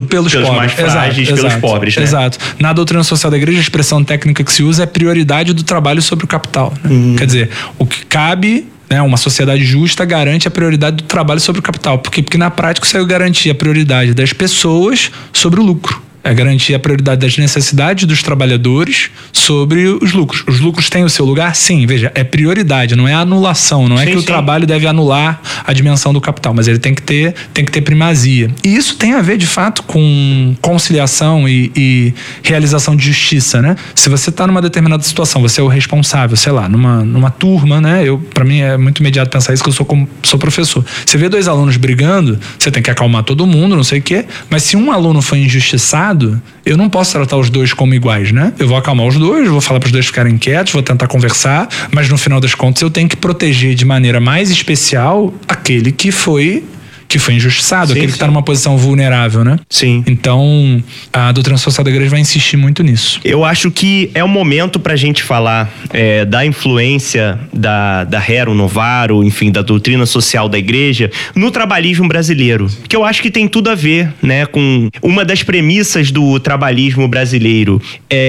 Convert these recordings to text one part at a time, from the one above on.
pelos pobres. mais frágeis, pelos pobres, né? Exato. Na doutrina social da igreja, a expressão técnica que se usa é prioridade do trabalho sobre o capital. Né? Quer dizer, o que cabe... Uma sociedade justa garante a prioridade do trabalho sobre o capital. Por quê? Porque na prática isso é garantir a prioridade das pessoas sobre o lucro. É garantir a prioridade das necessidades dos trabalhadores sobre os lucros. Os lucros têm o seu lugar? Sim, veja, é prioridade, não é anulação. Não é que o trabalho deve anular a dimensão do capital, mas ele tem que ter primazia. E isso tem a ver, de fato, com conciliação e realização de justiça, né? Se você está numa determinada situação, você é o responsável, sei lá, numa turma, né? Para mim é muito imediato pensar isso, que eu sou professor. Você vê 2 alunos brigando, você tem que acalmar todo mundo, não sei o quê, mas se um aluno foi injustiçado, eu não posso tratar os 2 como iguais, né? Eu vou acalmar os 2, vou falar para os 2 ficarem quietos, vou tentar conversar, mas no final das contas eu tenho que proteger de maneira mais especial aquele que foi injustiçado, aquele que está numa posição vulnerável, né? Sim. Então, a doutrina social da igreja vai insistir muito nisso. Eu acho que é o momento pra gente falar da influência da Rerum Novarum, enfim, da doutrina social da igreja no trabalhismo brasileiro, que eu acho que tem tudo a ver, né, com uma das premissas do trabalhismo brasileiro,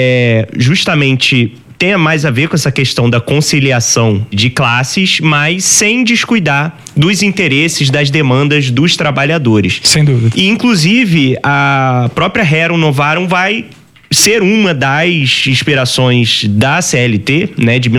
justamente tem mais a ver com essa questão da conciliação de classes, mas sem descuidar dos interesses, das demandas dos trabalhadores. Sem dúvida. E, inclusive, a própria Rerum Novarum vai ser uma das inspirações da CLT, né, de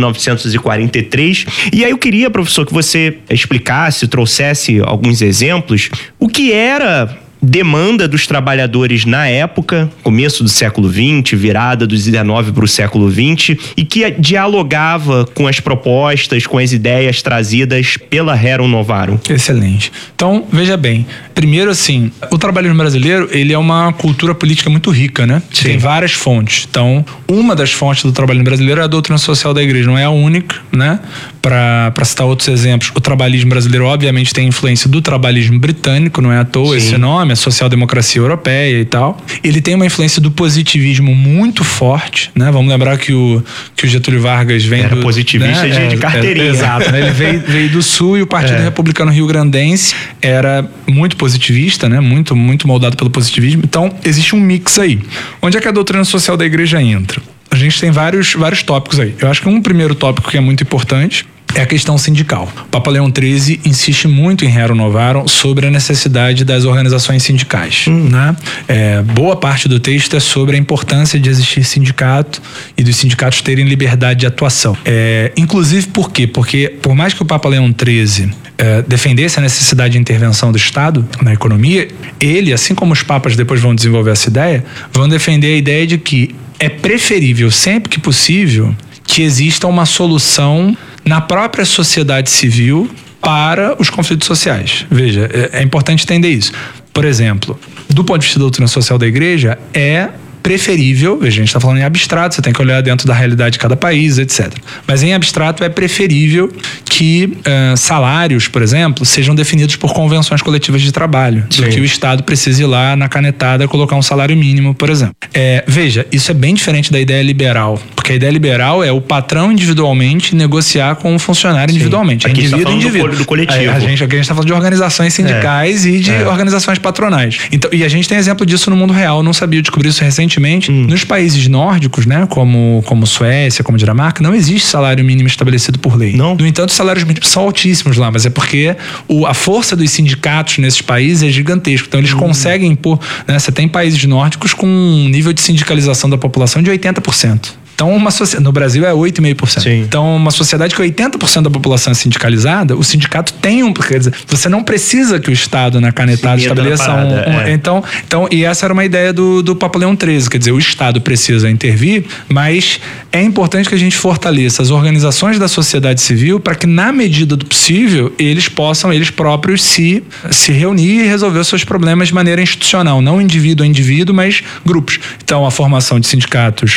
1943. E aí eu queria, professor, que você explicasse, trouxesse alguns exemplos, o que era demanda dos trabalhadores na época, começo do século XX, virada do XIX para o século XX, e que dialogava com as propostas, com as ideias trazidas pela Rerum Novarum. Excelente. Então, veja bem, primeiro assim, o trabalhismo brasileiro, ele é uma cultura política muito rica, né? Sim. Tem várias fontes. Então, uma das fontes do trabalhismo brasileiro é a doutrina social da igreja, não é a única, né? Para citar outros exemplos, o trabalhismo brasileiro obviamente tem influência do trabalhismo britânico, não é à toa esse nome, a social-democracia europeia e tal. Ele tem uma influência do positivismo muito forte, né? Vamos lembrar que o Getúlio Vargas vem Era positivista, né? de carteirinha. Exato, né? Ele veio do Sul e o Partido Republicano Rio-Grandense era muito positivista, né? Muito, muito moldado pelo positivismo. Então, existe um mix aí. Onde é que a doutrina social da igreja entra? A gente tem vários tópicos aí. Eu acho que um primeiro tópico que é muito importante é a questão sindical. O Papa Leão XIII insiste muito em Rerum Novarum sobre a necessidade das organizações sindicais. Né? Boa parte do texto é sobre a importância de existir sindicato e dos sindicatos terem liberdade de atuação. Inclusive por quê? Porque por mais que o Papa Leão XIII defendesse a necessidade de intervenção do Estado na economia, ele, assim como os papas depois vão desenvolver essa ideia, vão defender a ideia de que é preferível, sempre que possível, que exista uma solução na própria sociedade civil para os conflitos sociais. Veja, é importante entender isso. Por exemplo, do ponto de vista da doutrina social da igreja, é preferível, veja, a gente está falando em abstrato, você tem que olhar dentro da realidade de cada país, etc. Mas em abstrato é preferível que salários, por exemplo, sejam definidos por convenções coletivas de trabalho, do que o Estado precise ir lá na canetada colocar um salário mínimo, por exemplo. Veja, isso é bem diferente da ideia liberal, porque a ideia liberal é o patrão individualmente negociar com o funcionário individualmente. Aqui indivíduo, está falando do coletivo. Aqui a gente está falando de organizações sindicais e de organizações patronais. Então, e a gente tem exemplo disso no mundo real, não sabia, eu descobri isso recentemente. Nos países nórdicos, né, como Suécia, como Dinamarca, não existe salário mínimo estabelecido por lei. Não. No entanto, os salários mínimos são altíssimos lá, mas é porque a força dos sindicatos nesses países é gigantesca. Então, eles conseguem impor, né, você tem países nórdicos com um nível de sindicalização da população de 80%. Então, no Brasil é 8,5%. Então, uma sociedade que 80% da população é sindicalizada, o sindicato tem quer dizer, você não precisa que o Estado, na canetada, estabeleça Então, e essa era uma ideia do Papa Leão XIII, quer dizer, o Estado precisa intervir, mas é importante que a gente fortaleça as organizações da sociedade civil para que, na medida do possível, eles possam, eles próprios, se reunir e resolver os seus problemas de maneira institucional, não indivíduo a indivíduo, mas grupos. Então, a formação de sindicatos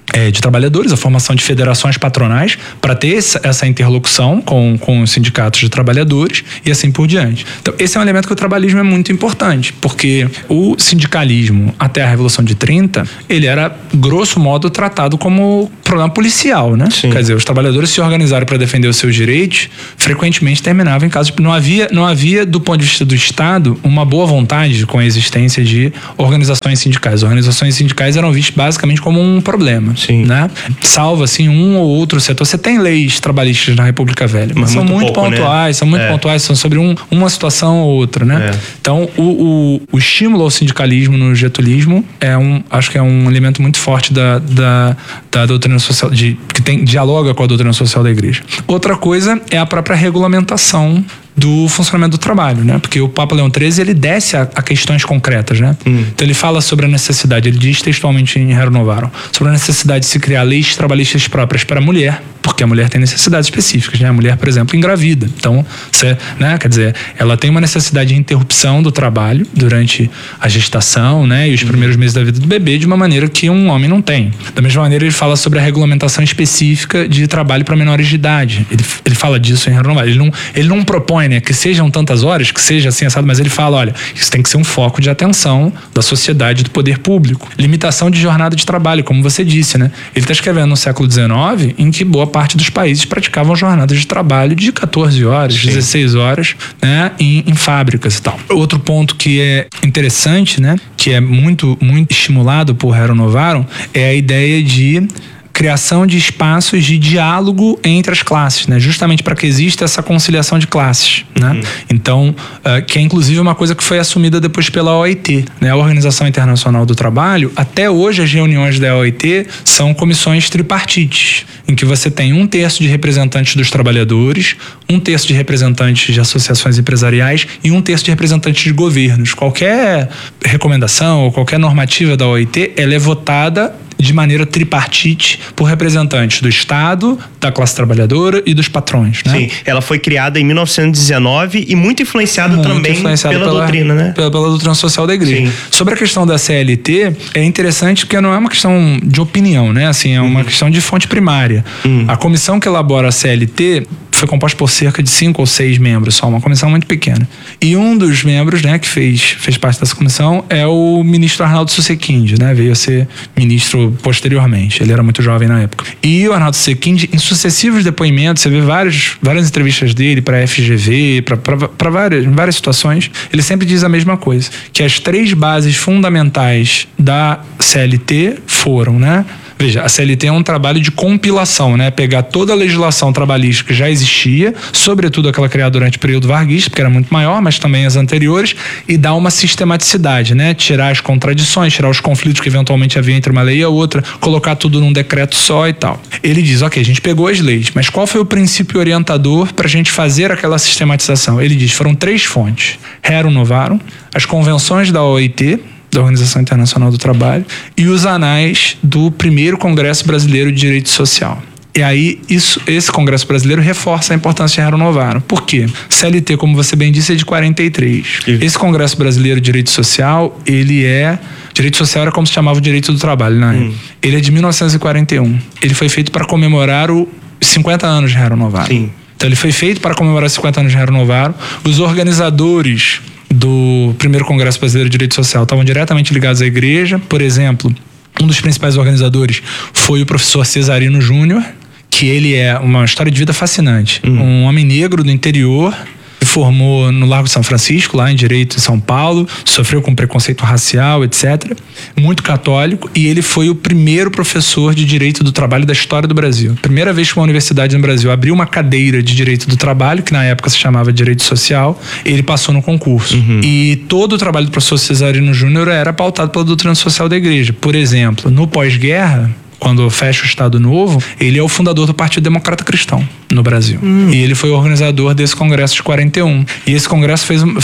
de trabalhadores, a formação de federações patronais para ter essa interlocução com os sindicatos de trabalhadores e assim por diante. Então, esse é um elemento que o trabalhismo é muito importante, porque o sindicalismo, até a Revolução de 30, ele era, grosso modo, tratado como problema policial, né? Sim. Quer dizer, os trabalhadores se organizaram para defender os seus direitos, frequentemente terminavam em casos... Não havia, do ponto de vista do Estado, uma boa vontade com a existência de organizações sindicais. Organizações sindicais eram vistas basicamente como um problema. Sim. Né? Salvo, assim, um ou outro setor. Você tem leis trabalhistas na República Velha, mas são muito pontuais, né? São muito pontuais, são sobre uma situação ou outra, né? Então, o estímulo ao sindicalismo no getulismo acho que é um elemento muito forte da doutrina social, que dialoga com a doutrina social da Igreja. Outra coisa é a própria regulamentação do funcionamento do trabalho, né? Porque o Papa Leão XIII, ele desce a questões concretas, né? Então ele fala sobre a necessidade, ele diz textualmente em Rerum Novarum, sobre a necessidade de se criar leis trabalhistas próprias para a mulher, porque a mulher tem necessidades específicas, né? A mulher, por exemplo, engravida. Então, né? Quer dizer, ela tem uma necessidade de interrupção do trabalho durante a gestação, né? E os primeiros meses da vida do bebê, de uma maneira que um homem não tem. Da mesma maneira, ele fala sobre a regulamentação específica de trabalho para menores de idade. Ele fala disso em Rerum Novarum. Ele não propõe, né, que sejam tantas horas, que seja assim assado, mas ele fala, olha, isso tem que ser um foco de atenção da sociedade, do poder público. Limitação de jornada de trabalho, como você disse, né? Ele está escrevendo no século XIX, em que boa parte dos países praticavam jornadas de trabalho de 14 horas, 16 horas, né, em fábricas e tal. Outro ponto que é interessante, né, que é muito, muito estimulado por Rerum Novarum, é a ideia de criação de espaços de diálogo entre as classes, né? Justamente para que exista essa conciliação de classes, né? Então, que é inclusive uma coisa que foi assumida depois pela OIT, né? A Organização Internacional do Trabalho. Até hoje as reuniões da OIT são comissões tripartites, em que você tem 1/3 de representantes dos trabalhadores, 1/3 de representantes de associações empresariais e 1/3 de representantes de governos. Qualquer recomendação ou qualquer normativa da OIT, ela é votada de maneira tripartite por representantes do Estado, da classe trabalhadora e dos patrões, né? Sim, ela foi criada em 1919 e muito influenciada também pela doutrina, né? Pela doutrina social da Igreja. Sim. Sobre a questão da CLT, é interessante porque não é uma questão de opinião, né? Assim, é uma questão de fonte primária. A comissão que elabora a CLT foi composta por cerca de 5 ou 6 membros só, uma comissão muito pequena. E um dos membros, né, que fez parte dessa comissão é o ministro Arnaldo Susequinde, né? Veio a ser ministro posteriormente, ele era muito jovem na época. E o Arnaldo Susequinde, em sucessivos depoimentos, você vê várias entrevistas dele para a FGV, para várias situações, ele sempre diz a mesma coisa, que as 3 bases fundamentais da CLT foram, né? Veja, a CLT é um trabalho de compilação, né? Pegar toda a legislação trabalhista que já existia, sobretudo aquela criada durante o período varguista, porque era muito maior, mas também as anteriores, e dar uma sistematicidade, né? Tirar as contradições, tirar os conflitos que eventualmente havia entre uma lei e a outra, colocar tudo num decreto só e tal. Ele diz, ok, a gente pegou as leis, mas qual foi o princípio orientador para a gente fazer aquela sistematização? Ele diz, foram 3 fontes. Rerum Novarum, as convenções da OIT, da Organização Internacional do Trabalho, e os anais do primeiro Congresso Brasileiro de Direito Social. E aí, esse Congresso Brasileiro reforça a importância de Rerum Novarum. Por quê? CLT, como você bem disse, é de 43. Esse Congresso Brasileiro de Direito Social, Direito Social era como se chamava o direito do trabalho, né? Ele é de 1941. Ele foi feito para comemorar os 50 anos de Rerum Novarum. Sim. Então, ele foi feito para comemorar os 50 anos de Rerum Novarum. Os organizadores do primeiro Congresso Brasileiro de Direito Social estavam diretamente ligados à Igreja. Por exemplo, um dos principais organizadores foi o professor Cesarino Júnior, que ele é uma história de vida fascinante. Um homem negro do interior, se formou no Largo de São Francisco, lá em Direito em São Paulo, sofreu com preconceito racial, etc. Muito católico, e ele foi o primeiro professor de Direito do Trabalho da história do Brasil. Primeira vez que uma universidade no Brasil abriu uma cadeira de Direito do Trabalho, que na época se chamava Direito Social, ele passou no concurso. E todo o trabalho do professor Cesarino Júnior era pautado pela doutrina social da Igreja. Por exemplo, no pós-guerra, quando fecha o Estado Novo, ele é o fundador do Partido Democrata Cristão no Brasil. E ele foi o organizador desse congresso de 41. E esse congresso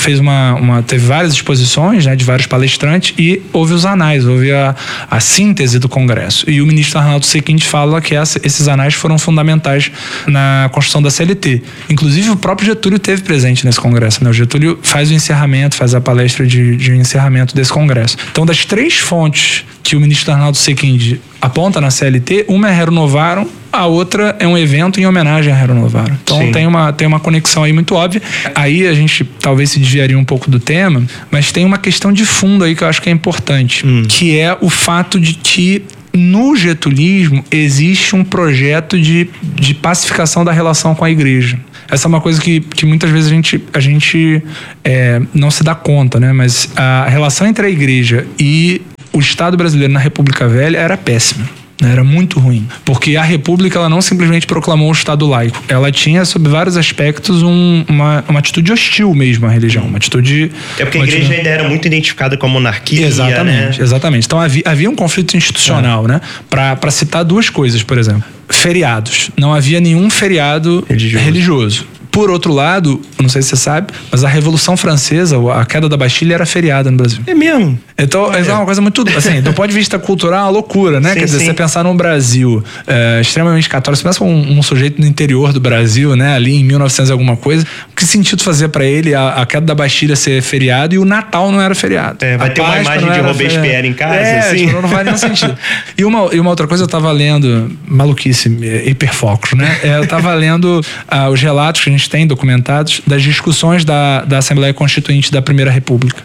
teve várias exposições, né, de vários palestrantes, e houve os anais, houve a síntese do congresso. E o ministro Arnaldo Susequinde fala que esses anais foram fundamentais na construção da CLT. Inclusive, o próprio Getúlio esteve presente nesse congresso, né? O Getúlio faz o encerramento, faz a palestra de encerramento desse congresso. Então, das 3 fontes que o ministro Arnaldo Sequindi aponta na CLT, uma é Rerum Novarum, a outra é um evento em homenagem a Rerum Novarum. Então tem uma conexão aí muito óbvia. Aí a gente talvez se desviaria um pouco do tema, mas tem uma questão de fundo aí que eu acho que é importante, que é o fato de que no getulismo existe um projeto de pacificação da relação com a igreja. Essa é uma coisa que muitas vezes a gente não se dá conta, né? Mas a relação entre a igreja e o Estado brasileiro na República Velha era péssima. Era muito ruim, porque a República ela não simplesmente proclamou o Estado laico, ela tinha sob vários aspectos uma atitude hostil mesmo à religião, uma atitude... porque a igreja ainda era muito identificada com a monarquia, exatamente, né? Exatamente. Então havia um conflito institucional, né? Para citar duas coisas, por exemplo, feriados, não havia nenhum feriado religioso. Por outro lado, não sei se você sabe, mas a Revolução Francesa, a queda da Bastilha era feriada no Brasil. É mesmo? Então, é uma coisa muito... Assim, do ponto de vista cultural, é uma loucura, né? Sim, quer dizer, você pensar num Brasil extremamente católico, você pensa um sujeito no interior do Brasil, né? Ali em 1900 e alguma coisa, que sentido fazia pra ele a queda da Bastilha ser feriado e o Natal não era feriado? Vai ter uma imagem de Robespierre em casa, assim? Tipo, não faz nenhum sentido. E uma outra coisa, eu tava lendo, maluquice, hiperfocos, né? Eu tava lendo os relatos que a gente tem documentados das discussões da Assembleia Constituinte da Primeira República.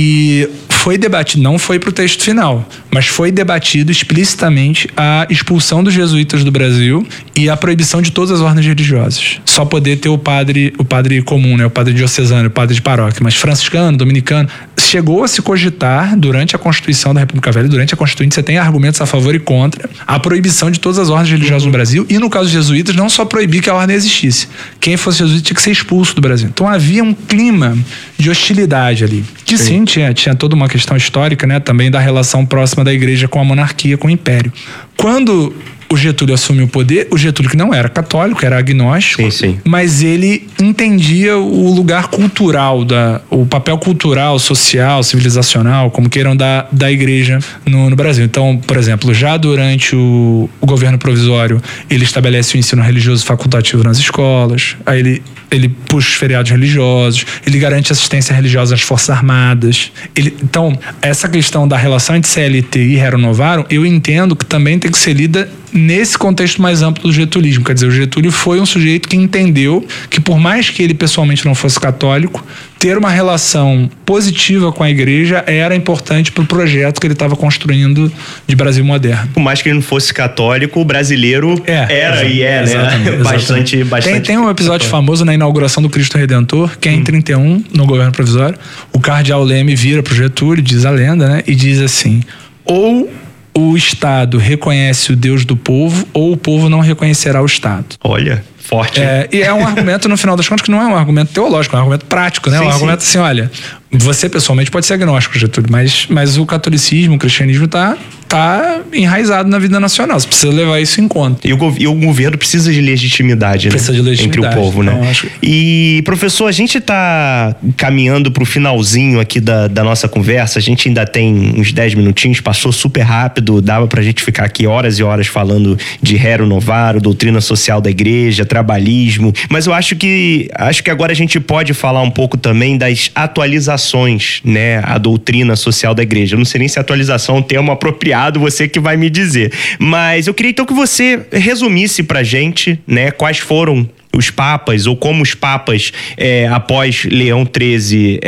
E foi debatido, não foi pro texto final, mas foi debatido explicitamente a expulsão dos jesuítas do Brasil e a proibição de todas as ordens religiosas. Só poder ter o padre comum, né? O padre diocesano, o padre de paróquia, mas franciscano, dominicano. Chegou a se cogitar durante a Constituição da República Velha, durante a Constituinte, você tem argumentos a favor e contra a proibição de todas as ordens religiosas no Brasil, e no caso dos jesuítas, não só proibir que a ordem existisse. Quem fosse jesuíta tinha que ser expulso do Brasil. Então havia um clima de hostilidade ali, que sim tinha toda uma questão histórica, né, também da relação próxima da igreja com a monarquia, com o império. Quando o Getúlio assumiu o poder, o Getúlio que não era católico, era agnóstico, mas ele entendia o lugar cultural, o papel cultural, social, civilizacional, como queiram, da igreja no Brasil. Então, por exemplo, já durante o governo provisório, ele estabelece o ensino religioso facultativo nas escolas, aí ele puxa os feriados religiosos, ele garante assistência religiosa às Forças Armadas. Então, essa questão da relação entre CLT e Rerum Novarum, eu entendo que também tem que ser lida nesse contexto mais amplo do getulismo. Quer dizer, o Getúlio foi um sujeito que entendeu que, por mais que ele pessoalmente não fosse católico, ter uma relação positiva com a igreja era importante para o projeto que ele estava construindo de Brasil moderno. Por mais que ele não fosse católico, o brasileiro era e é, né? Bastante. Tem um episódio famoso na inauguração do Cristo Redentor, que é em 31, no governo provisório. O cardeal Leme vira pro Getúlio, diz a lenda, né? E diz assim: ou o Estado reconhece o Deus do povo, ou o povo não reconhecerá o Estado. Olha, forte. E é um argumento, no final das contas, que não é um argumento teológico, é um argumento prático, né? Um argumento assim, olha, você pessoalmente pode ser agnóstico, Getúlio, mas o catolicismo, o cristianismo tá enraizado na vida nacional. Você precisa levar isso em conta. E o governo precisa de legitimidade, né? Precisa de legitimidade. Entre o povo, né? Então, E, professor, a gente tá caminhando pro finalzinho aqui da nossa conversa. A gente ainda tem uns 10 minutinhos, passou super rápido, dava pra gente ficar aqui horas e horas falando de Rerum Novarum, doutrina social da igreja, trabalhismo, mas eu acho que agora a gente pode falar um pouco também das atualizações, né? A doutrina social da igreja. Eu não sei nem se atualização é um termo apropriado, você que vai me dizer. Mas eu queria então que você resumisse pra gente, né, quais foram os papas, ou como os papas, após Leão XIII,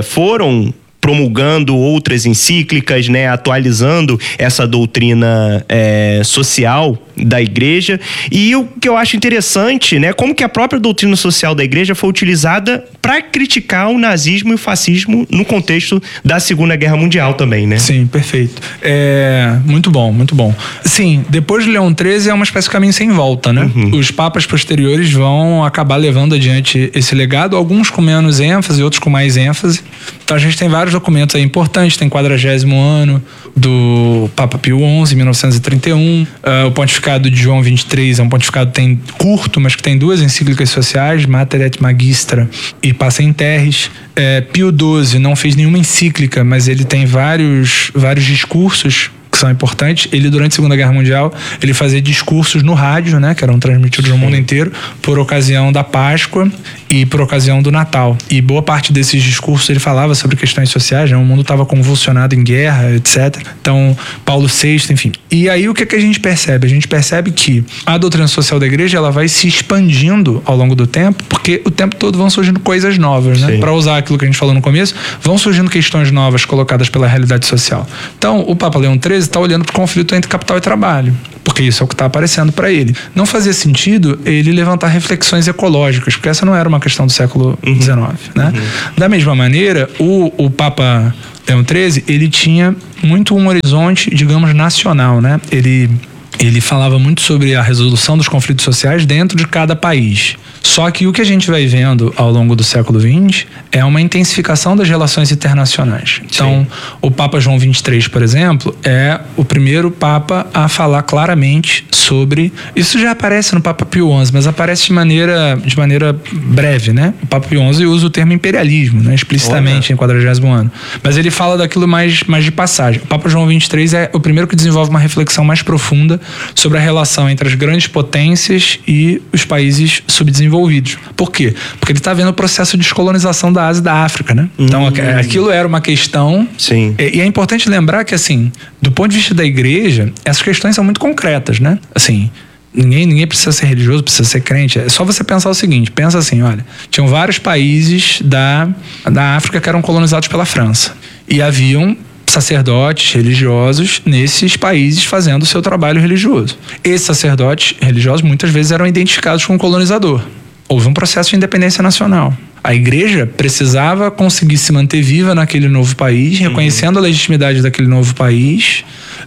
foram promulgando outras encíclicas, né, atualizando essa doutrina social da igreja. E o que eu acho interessante, né, como que a própria doutrina social da igreja foi utilizada para criticar o nazismo e o fascismo no contexto da Segunda Guerra Mundial também, né? Sim, perfeito. Muito bom, muito bom. Sim, depois de Leão XIII é uma espécie de caminho sem volta, né? Os papas posteriores vão acabar levando adiante esse legado, alguns com menos ênfase, outros com mais ênfase. Então a gente tem vários documentos aí importantes, tem 40º ano do Papa Pio XI, 1931, o pontificado de João XXIII é um pontificado curto, mas que tem 2 encíclicas sociais, Mater et Magistra e Pacem in Terris. Pio XII não fez nenhuma encíclica, mas ele tem vários discursos que são importantes. Ele, durante a Segunda Guerra Mundial, ele fazia discursos no rádio, né, que eram transmitidos no mundo inteiro, por ocasião da Páscoa e por ocasião do Natal. E boa parte desses discursos ele falava sobre questões sociais, né? O mundo estava convulsionado em guerra, etc. Então, Paulo VI, enfim. E aí o que a gente percebe? A gente percebe que a doutrina social da igreja ela vai se expandindo ao longo do tempo, porque o tempo todo vão surgindo coisas novas, né? Para usar aquilo que a gente falou no começo, vão surgindo questões novas colocadas pela realidade social. Então, o Papa Leão XIII está olhando para o conflito entre capital e trabalho, porque isso é o que está aparecendo para ele. Não fazia sentido ele levantar reflexões ecológicas, porque essa não era uma questão do século XIX, né? Da mesma maneira, o Papa Leão XIII, ele tinha muito um horizonte, digamos, nacional, né? Ele falava muito sobre a resolução dos conflitos sociais dentro de cada país. Só que o que a gente vai vendo ao longo do século XX é uma intensificação das relações internacionais. Então, o Papa João XXIII, por exemplo, é o primeiro Papa a falar claramente sobre... Isso já aparece no Papa Pio XI, mas aparece de maneira breve, né? O Papa Pio XI usa o termo imperialismo, né? Explicitamente em 40º ano. Mas ele fala daquilo mais de passagem. O Papa João XXIII é o primeiro que desenvolve uma reflexão mais profunda sobre a relação entre as grandes potências e os países subdesenvolvidos. Por quê? Porque ele está vendo o processo de descolonização da Ásia e da África, né? Então, aquilo era uma questão... Sim. E é importante lembrar que, assim, do ponto de vista da igreja, essas questões são muito concretas, né? Assim... Ninguém precisa ser religioso, precisa ser crente. É só você pensar o seguinte, pensa assim, olha, tinham vários países da África que eram colonizados pela França. E haviam sacerdotes religiosos nesses países fazendo o seu trabalho religioso. Esses sacerdotes religiosos muitas vezes eram identificados com o colonizador. Houve um processo de independência nacional. A igreja precisava conseguir se manter viva naquele novo país, reconhecendo a legitimidade daquele novo país,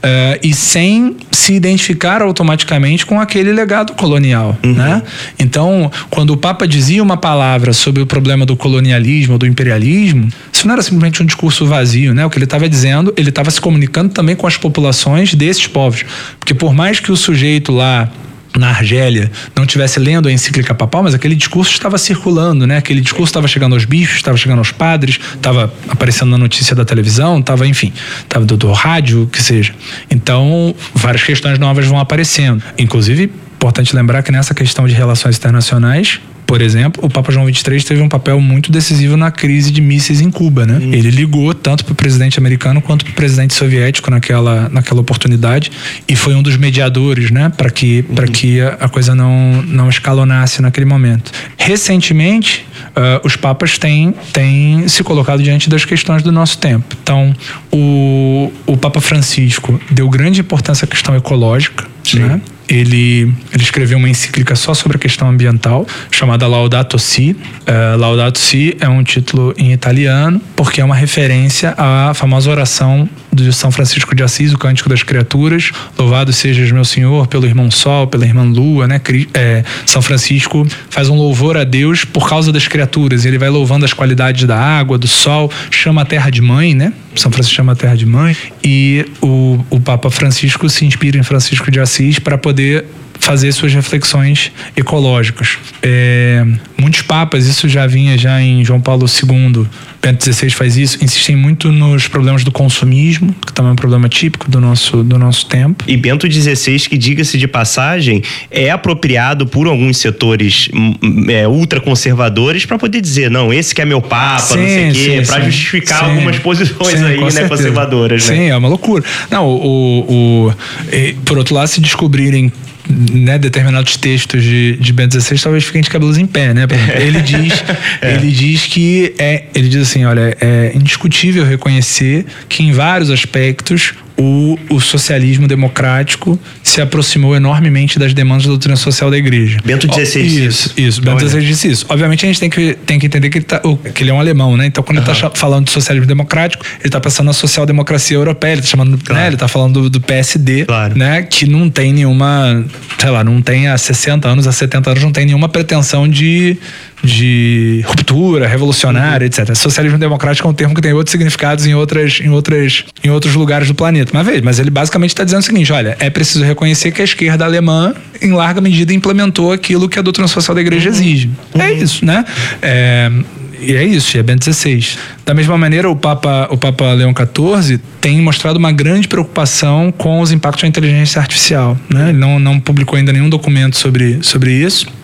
e sem se identificar automaticamente com aquele legado colonial, né? Então, quando o Papa dizia uma palavra sobre o problema do colonialismo, do imperialismo, isso não era simplesmente um discurso vazio, né? O que ele estava dizendo, ele estava se comunicando também com as populações desses povos. Porque por mais que o sujeito lá na Argélia não estivesse lendo a encíclica papal, mas aquele discurso estava circulando, né? Aquele discurso estava chegando aos bispos, estava chegando aos padres, estava aparecendo na notícia da televisão, estava, enfim, estava do rádio, que seja. Então, várias questões novas vão aparecendo. Inclusive, importante lembrar que nessa questão de relações internacionais, por exemplo, o Papa João XXIII teve um papel muito decisivo na crise de mísseis em Cuba, né? Ele ligou tanto para o presidente americano quanto para o presidente soviético naquela oportunidade e foi um dos mediadores, né? Para que a coisa não escalonasse naquele momento. Recentemente, os papas têm se colocado diante das questões do nosso tempo. Então, o Papa Francisco deu grande importância à questão ecológica, né? Ele escreveu uma encíclica só sobre a questão ambiental, chamada Laudato Si. Laudato Si é um título em italiano, porque é uma referência à famosa oração de São Francisco de Assis, o Cântico das Criaturas. Louvado sejas, meu Senhor, pelo irmão Sol, pela irmã Lua, né? São Francisco faz um louvor a Deus por causa das criaturas. Ele vai louvando as qualidades da água, do sol, chama a terra de mãe, né? São Francisco chama a terra de mãe. E o Papa Francisco se inspira em Francisco de Assis para poder fazer suas reflexões ecológicas. Muitos papas, isso já vinha em João Paulo II, Bento XVI faz isso, insistem muito nos problemas do consumismo, que também é um problema típico do nosso tempo. E Bento XVI, que diga-se de passagem, é apropriado por alguns setores ultraconservadores para poder dizer, não, esse que é meu papa, não sei o quê, para justificar algumas posições aí, né, conservadoras. Né? Sim, é uma loucura. Não, por outro lado, se descobrirem, né, determinados textos de Bento XVI, talvez fiquem de cabelos em pé, né? Ele diz assim, olha, é indiscutível reconhecer que em vários aspectos o socialismo democrático se aproximou enormemente das demandas da doutrina social da igreja. Bento XVI Isso. Bento XVI disse isso. Obviamente a gente tem que entender que ele é um alemão, né? Então quando ele está falando de socialismo democrático, ele está pensando na social-democracia europeia, ele está chamando, né? Ele está falando do PSD, né? Que não tem nenhuma, sei lá, não tem há 60 anos, há 70 anos, não tem nenhuma pretensão de ruptura, revolucionária, etc. Socialismo democrático é um termo que tem outros significados em outros lugares do planeta. Mas ele basicamente está dizendo o seguinte, olha, é preciso reconhecer que a esquerda alemã, em larga medida, implementou aquilo que a doutrina social da igreja exige. É isso, né? E é isso, é Bento XVI. Da mesma maneira, o Papa Leão XIV tem mostrado uma grande preocupação com os impactos da inteligência artificial, né? Ele não publicou ainda nenhum documento sobre isso,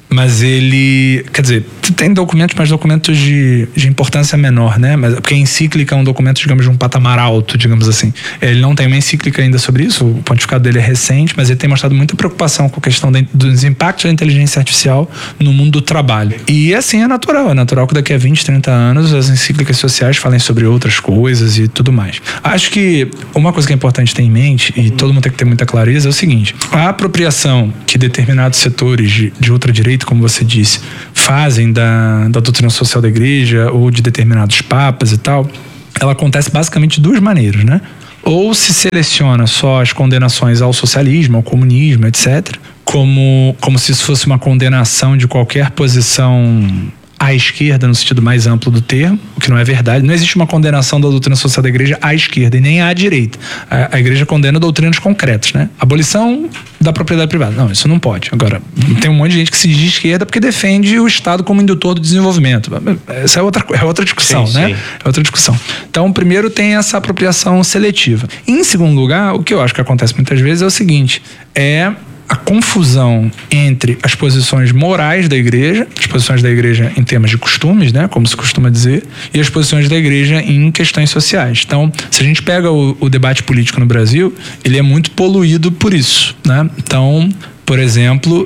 mas ele, quer dizer, tem documentos, mas documentos de importância menor, né? Mas, porque a encíclica é um documento, digamos, de um patamar alto, digamos assim. Ele não tem uma encíclica ainda sobre isso, o pontificado dele é recente, mas ele tem mostrado muita preocupação com a questão dos impactos da inteligência artificial no mundo do trabalho. E assim é natural que daqui a 20, 30 anos as encíclicas sociais falem sobre outras coisas e tudo mais. Acho que uma coisa que é importante ter em mente, e todo mundo tem que ter muita clareza, é o seguinte: a apropriação que determinados setores de ultradireita, como você disse, fazem da doutrina social da igreja ou de determinados papas e tal, ela acontece basicamente de duas maneiras, né? Ou se seleciona só as condenações ao socialismo, ao comunismo, etc., como se isso fosse uma condenação de qualquer posição à esquerda, no sentido mais amplo do termo, o que não é verdade. Não existe uma condenação da doutrina social da igreja à esquerda e nem à direita. A igreja condena doutrinas concretas, né? Abolição da propriedade privada. Não, isso não pode. Agora, tem um monte de gente que se diz de esquerda porque defende o Estado como indutor do desenvolvimento. Essa é outra discussão, sim, né? Sim. É outra discussão. Então, primeiro tem essa apropriação seletiva. Em segundo lugar, o que eu acho que acontece muitas vezes é o seguinte: é a confusão entre as posições morais da igreja, as posições da igreja em termos de costumes, né, como se costuma dizer, e as posições da igreja em questões sociais. Então, se a gente pega o debate político no Brasil, ele é muito poluído por isso, né? Então, por exemplo,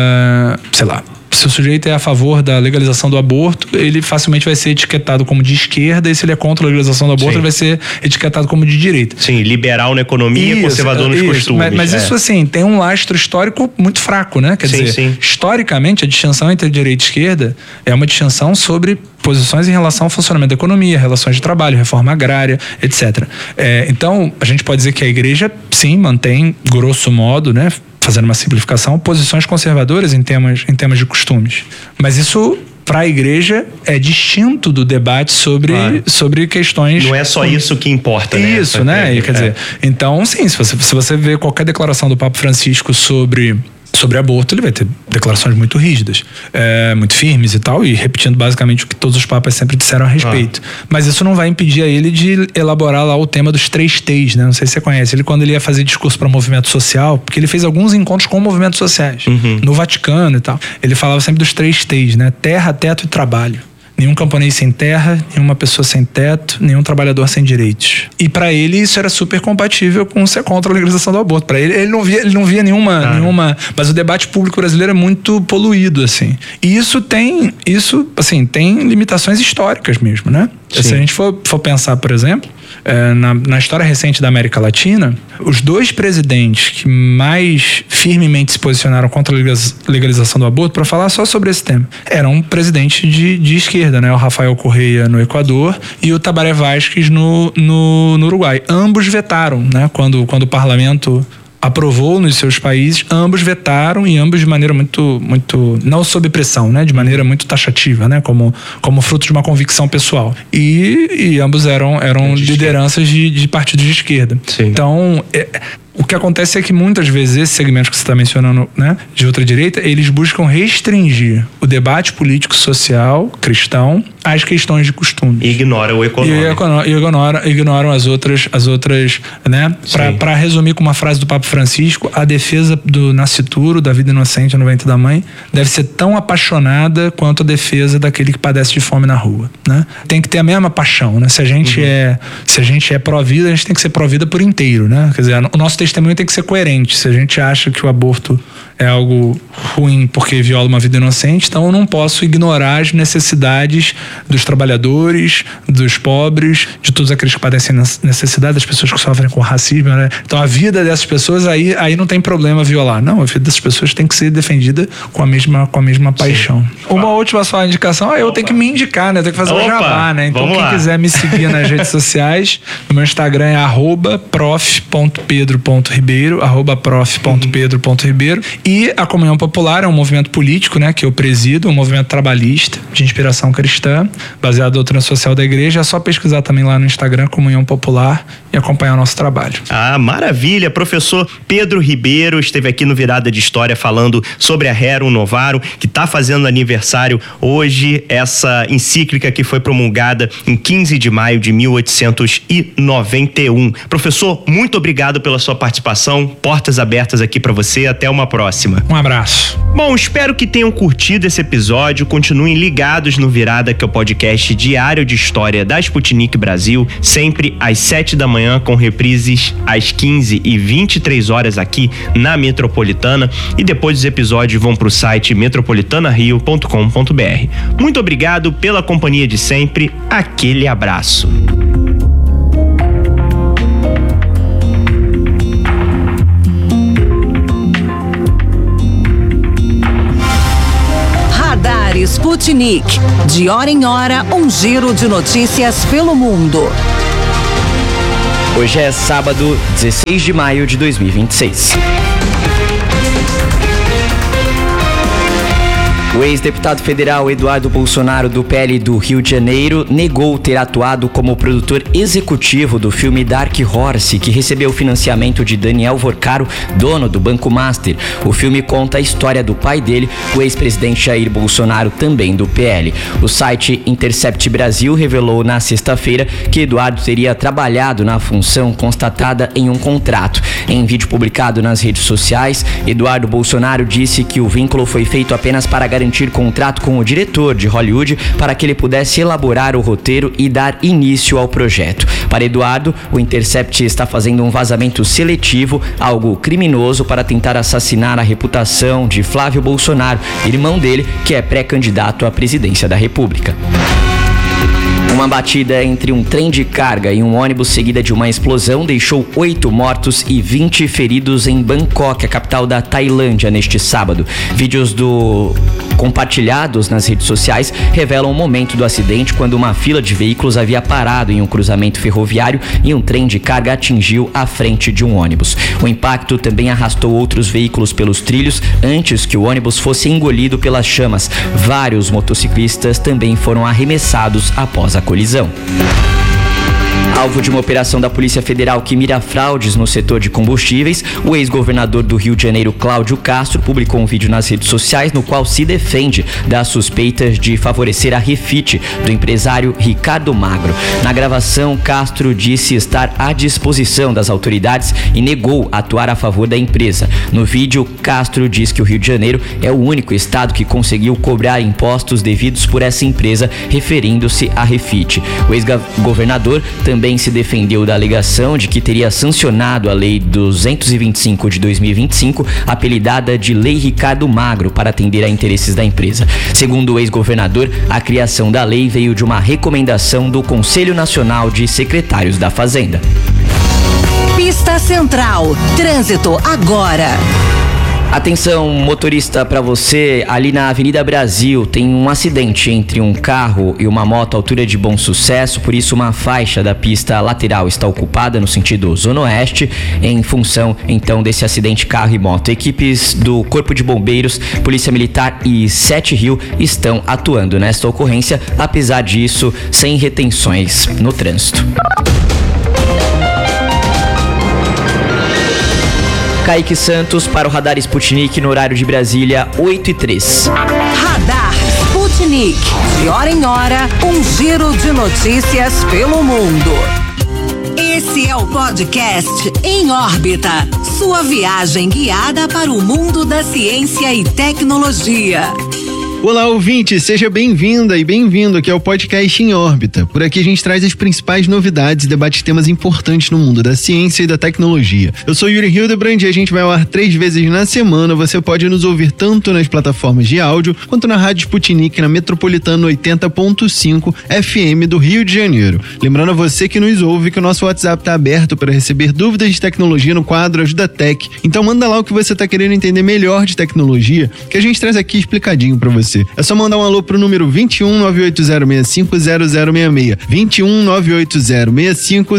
sei lá, se o sujeito é a favor da legalização do aborto, ele facilmente vai ser etiquetado como de esquerda, e se ele é contra a legalização do aborto, sim, ele vai ser etiquetado como de direita. Sim, liberal na economia, conservador nos costumes. Mas isso, assim, tem um lastro histórico muito fraco, né? Quer dizer, sim. Historicamente, a distinção entre direita e esquerda é uma distinção sobre posições em relação ao funcionamento da economia, relações de trabalho, reforma agrária, etc. Então, a gente pode dizer que a igreja, sim, mantém, grosso modo, né, fazendo uma simplificação, posições conservadoras em temas de costumes. Mas isso, para a igreja, é distinto do debate sobre questões... Não é só isso que importa, né? Isso, né? Quer dizer, então, sim, se você vê qualquer declaração do Papa Francisco sobre aborto, ele vai ter declarações muito rígidas, muito firmes e tal, e repetindo basicamente o que todos os papas sempre disseram a respeito. Mas isso não vai impedir a ele de elaborar lá o tema dos 3 T's, né? Não sei se você conhece. Ele, quando ele ia fazer discurso para movimento social, porque ele fez alguns encontros com movimentos sociais, no Vaticano e tal, ele falava sempre dos 3 T's, né? Terra, teto e trabalho. Nenhum camponês sem terra, nenhuma pessoa sem teto, nenhum trabalhador sem direitos. E para ele isso era super compatível com ser contra a legalização do aborto. Para ele não via nenhuma... Mas o debate público brasileiro é muito poluído, assim. E isso tem limitações históricas mesmo, né? Sim. Se a gente for pensar, por exemplo, na história recente da América Latina, os 2 presidentes que mais firmemente se posicionaram contra a legalização do aborto, para falar só sobre esse tema, eram presidentes de esquerda, né? O Rafael Correa no Equador e o Tabaré Vázquez no Uruguai. Ambos vetaram, né? Quando o parlamento aprovou nos seus países, ambos vetaram, e ambos de maneira muito, muito, não sob pressão, né? De maneira muito taxativa, né? Como fruto de uma convicção pessoal. E ambos eram lideranças de partidos de esquerda. Sim. Então, o que acontece é que muitas vezes esses segmentos que você está mencionando, né, de ultradireita, eles buscam restringir o debate político-social cristão às questões de costume. E ignora o econômico. E ignoram as outras, né? Para resumir com uma frase do Papa Francisco, a defesa do nascituro, da vida inocente no ventre da mãe, deve ser tão apaixonada quanto a defesa daquele que padece de fome na rua, né? Tem que ter a mesma paixão, né? Se a gente é pró-vida, a gente tem que ser pró-vida por inteiro, né? Quer dizer, o nosso testemunho tem que ser coerente. Se a gente acha que o aborto é algo ruim porque viola uma vida inocente, então eu não posso ignorar as necessidades dos trabalhadores, dos pobres, de todos aqueles que padecem necessidade, das pessoas que sofrem com racismo, né? Então a vida dessas pessoas, aí não tem problema violar. Não, a vida dessas pessoas tem que ser defendida com a mesma paixão. Sim. Uma última só indicação, eu tenho que me indicar, né? Eu tenho que fazer um jabá, né? Então quem quiser me seguir nas redes sociais, o meu Instagram é @prof.pedro.ribeiro, @prof.pedro.ribeiro. E a Comunhão Popular é um movimento político, né, que eu presido, um movimento trabalhista de inspiração cristã, baseado na doutrina social da igreja. É só pesquisar também lá no Instagram, Comunhão Popular, e acompanhar o nosso trabalho. Ah, maravilha! Professor Pedro Ribeiro esteve aqui no Virada de História falando sobre a Rerum Novarum, que está fazendo aniversário hoje, essa encíclica que foi promulgada em 15 de maio de 1891. Professor, muito obrigado pela sua participação, portas abertas aqui para você, até uma próxima. Um abraço. Bom, espero que tenham curtido esse episódio, continuem ligados no Virada, que é o podcast diário de história da Sputnik Brasil, sempre às 7 da manhã, com reprises às 15 e 23 horas aqui na Metropolitana, e depois os episódios vão para o site metropolitanario.com.br. Muito obrigado pela companhia de sempre, aquele abraço. Radar Sputnik. De hora em hora, um giro de notícias pelo mundo. Hoje é sábado, 16 de maio de 2026. O ex-deputado federal Eduardo Bolsonaro, do PL do Rio de Janeiro, negou ter atuado como produtor executivo do filme Dark Horse, que recebeu financiamento de Daniel Vorcaro, dono do Banco Master. O filme conta a história do pai dele, o ex-presidente Jair Bolsonaro, também do PL. O site Intercept Brasil revelou na sexta-feira que Eduardo teria trabalhado na função constatada em um contrato. Em vídeo publicado nas redes sociais, Eduardo Bolsonaro disse que o vínculo foi feito apenas para garantir contrato com o diretor de Hollywood para que ele pudesse elaborar o roteiro e dar início ao projeto. Para Eduardo, o Intercept está fazendo um vazamento seletivo, algo criminoso, para tentar assassinar a reputação de Flávio Bolsonaro, irmão dele, que é pré-candidato à presidência da República. Uma batida entre um trem de carga e um ônibus seguida de uma explosão deixou 8 mortos e 20 feridos em Bangkok, a capital da Tailândia, neste sábado. Vídeos compartilhados nas redes sociais revelam o momento do acidente, quando uma fila de veículos havia parado em um cruzamento ferroviário e um trem de carga atingiu a frente de um ônibus. O impacto também arrastou outros veículos pelos trilhos antes que o ônibus fosse engolido pelas chamas. Vários motociclistas também foram arremessados após a colisão. Alvo de uma operação da Polícia Federal que mira fraudes no setor de combustíveis, o ex-governador do Rio de Janeiro, Cláudio Castro, publicou um vídeo nas redes sociais no qual se defende das suspeitas de favorecer a Refit do empresário Ricardo Magro. Na gravação, Castro disse estar à disposição das autoridades e negou atuar a favor da empresa. No vídeo, Castro diz que o Rio de Janeiro é o único estado que conseguiu cobrar impostos devidos por essa empresa, referindo-se à Refit. O ex-governador também se defendeu da alegação de que teria sancionado a Lei 225 de 2025, apelidada de Lei Ricardo Magro, para atender a interesses da empresa. Segundo o ex-governador, a criação da lei veio de uma recomendação do Conselho Nacional de Secretários da Fazenda. Pista Central. Trânsito agora. Atenção, motorista, para você, ali na Avenida Brasil tem um acidente entre um carro e uma moto à altura de Bom Sucesso, por isso uma faixa da pista lateral está ocupada no sentido Zona Oeste, em função então desse acidente carro e moto. Equipes do Corpo de Bombeiros, Polícia Militar e 7 Rio estão atuando nesta ocorrência, apesar disso, sem retenções no trânsito. Kaique Santos para o Radar Sputnik no horário de Brasília, 8h03. Radar Sputnik. De hora em hora, um giro de notícias pelo mundo. Esse é o podcast Em Órbita. Sua viagem guiada para o mundo da ciência e tecnologia. Olá, ouvinte, seja bem-vinda e bem-vindo aqui ao podcast Em Órbita. Por aqui a gente traz as principais novidades e debate temas importantes no mundo da ciência e da tecnologia. Eu sou Yuri Hildebrand e a gente vai ao ar 3 vezes na semana. Você pode nos ouvir tanto nas plataformas de áudio quanto na Rádio Sputnik na Metropolitana 80.5 FM do Rio de Janeiro. Lembrando a você que nos ouve que o nosso WhatsApp está aberto para receber dúvidas de tecnologia no quadro Ajuda Tech. Então manda lá o que você está querendo entender melhor de tecnologia, que a gente traz aqui explicadinho para você. você. É só mandar um alô pro número 21 98065 0066. 21 98065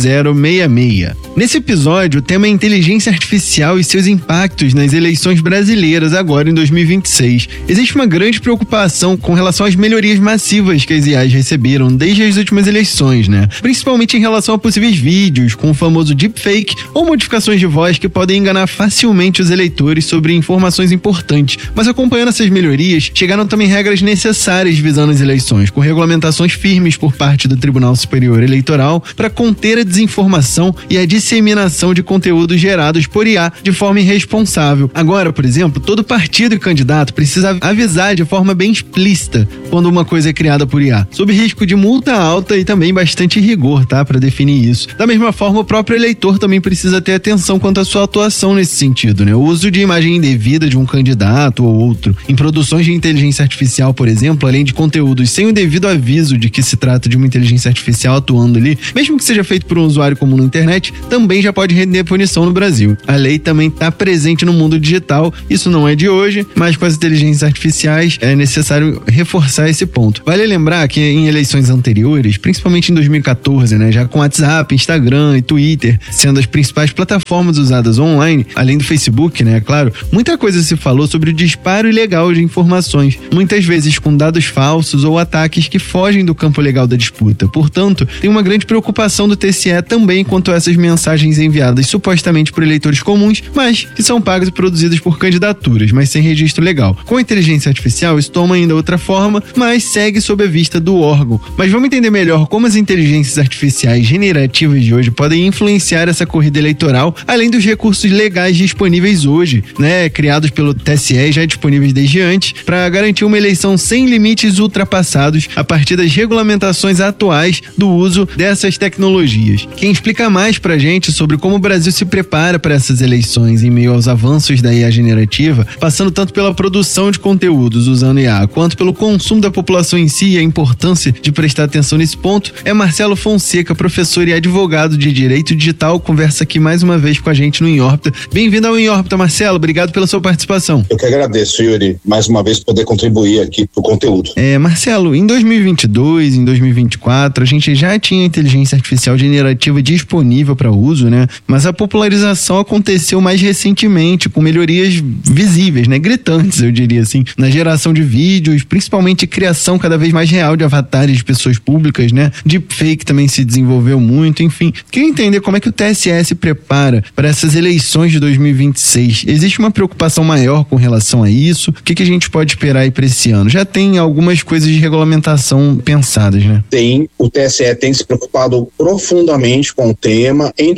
0066. Nesse episódio, o tema é inteligência artificial e seus impactos nas eleições brasileiras agora em 2026. Existe uma grande preocupação com relação às melhorias massivas que as IAs receberam desde as últimas eleições, né? Principalmente em relação a possíveis vídeos com o famoso deepfake ou modificações de voz que podem enganar facilmente os eleitores sobre informações importantes. Mas acompanhando essas melhorias, chegaram também regras necessárias visando as eleições, com regulamentações firmes por parte do Tribunal Superior Eleitoral para conter a desinformação e a disseminação de conteúdos gerados por IA de forma irresponsável. Agora, por exemplo, todo partido e candidato precisa avisar de forma bem explícita quando uma coisa é criada por IA, sob risco de multa alta e também bastante rigor, tá? Para definir isso. Da mesma forma, o próprio eleitor também precisa ter atenção quanto à sua atuação nesse sentido, né? O uso de imagem indevida de um candidato ou outro em produções de inteligência artificial, por exemplo, além de conteúdos sem o devido aviso de que se trata de uma inteligência artificial atuando ali, mesmo que seja feito por um usuário comum na internet, também já pode render punição no Brasil. A lei também está presente no mundo digital, isso não é de hoje, mas com as inteligências artificiais é necessário reforçar esse ponto. Vale lembrar que em eleições anteriores, principalmente em 2014, né, já com WhatsApp, Instagram e Twitter sendo as principais plataformas usadas online, além do Facebook, né, é claro, muita coisa se falou sobre o disparo ilegal de informações, muitas vezes com dados falsos ou ataques que fogem do campo legal da disputa. Portanto, tem uma grande preocupação do TSE também quanto a essas mensagens enviadas supostamente por eleitores comuns, mas que são pagas e produzidas por candidaturas, mas sem registro legal. Com a inteligência artificial, isso toma ainda outra forma, mas segue sob a vista do órgão. Mas vamos entender melhor como as inteligências artificiais generativas de hoje podem influenciar essa corrida eleitoral, além dos recursos legais disponíveis hoje, né, criados pelo TSE e já disponíveis desde antes, para garantir uma eleição sem limites ultrapassados a partir das regulamentações atuais do uso dessas tecnologias. Quem explica mais pra gente sobre como o Brasil se prepara para essas eleições em meio aos avanços da IA generativa, passando tanto pela produção de conteúdos usando IA, quanto pelo consumo da população em si e a importância de prestar atenção nesse ponto, é Marcelo Fonseca, professor e advogado de Direito Digital, conversa aqui mais uma vez com a gente no Em Órbita. Bem-vindo ao Em Órbita, Marcelo, obrigado pela sua participação. Eu que agradeço, Yuri, mais uma vez poder contribuir aqui pro conteúdo. Marcelo, em 2022, em 2024, a gente já tinha inteligência artificial generativa disponível para uso, né? Mas a popularização aconteceu mais recentemente, com melhorias visíveis, né? Gritantes, eu diria assim, na geração de vídeos, principalmente criação cada vez mais real de avatares de pessoas públicas, né? Deepfake também se desenvolveu muito, enfim. Queria entender como é que o TSE se prepara para essas eleições de 2026. Existe uma preocupação maior com relação a isso? O que a gente pode esperar aí para esse ano? Já tem algumas coisas de regulamentação pensadas, né? O TSE tem se preocupado profundamente com o tema. Em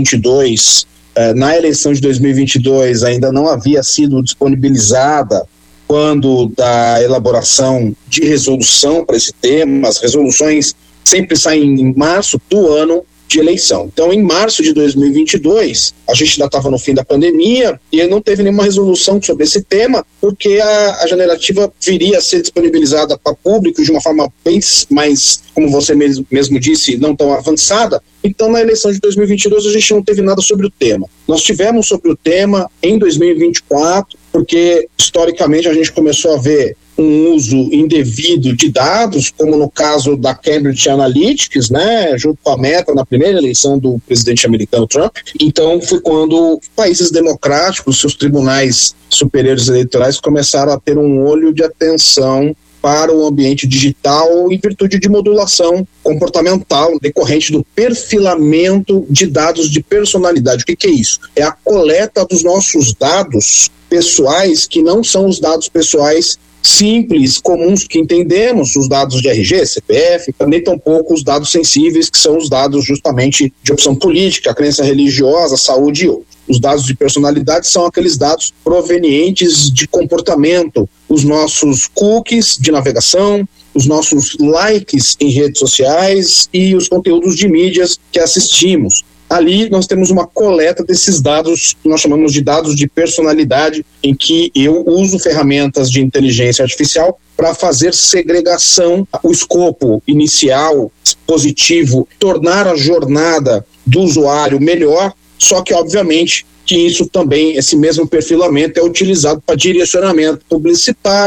2022, na eleição de 2022, ainda não havia sido disponibilizada quando da elaboração de resolução para esse tema. As resoluções sempre saem em março do ano de eleição. Então, em março de 2022, a gente ainda estava no fim da pandemia e não teve nenhuma resolução sobre esse tema, porque a generativa viria a ser disponibilizada para público de uma forma bem mais, como você mesmo disse, não tão avançada. Então, na eleição de 2022, a gente não teve nada sobre o tema. Nós tivemos sobre o tema em 2024, porque, historicamente, a gente começou a ver um uso indevido de dados, como no caso da Cambridge Analytica, né, junto com a Meta na primeira eleição do presidente americano Trump. Então foi quando países democráticos, seus tribunais superiores eleitorais começaram a ter um olho de atenção para o ambiente digital em virtude de modulação comportamental decorrente do perfilamento de dados de personalidade. O que é isso? É a coleta dos nossos dados pessoais, que não são os dados pessoais simples, comuns que entendemos, os dados de RG, CPF, nem tampouco os dados sensíveis, que são os dados justamente de opção política, crença religiosa, saúde e outros. Os dados de personalidade são aqueles dados provenientes de comportamento, os nossos cookies de navegação, os nossos likes em redes sociais e os conteúdos de mídias que assistimos. Ali nós temos uma coleta desses dados, que nós chamamos de dados de personalidade, em que eu uso ferramentas de inteligência artificial para fazer segregação, o escopo inicial, positivo, tornar a jornada do usuário melhor, só que obviamente que isso também, esse mesmo perfilamento é utilizado para direcionamento publicitário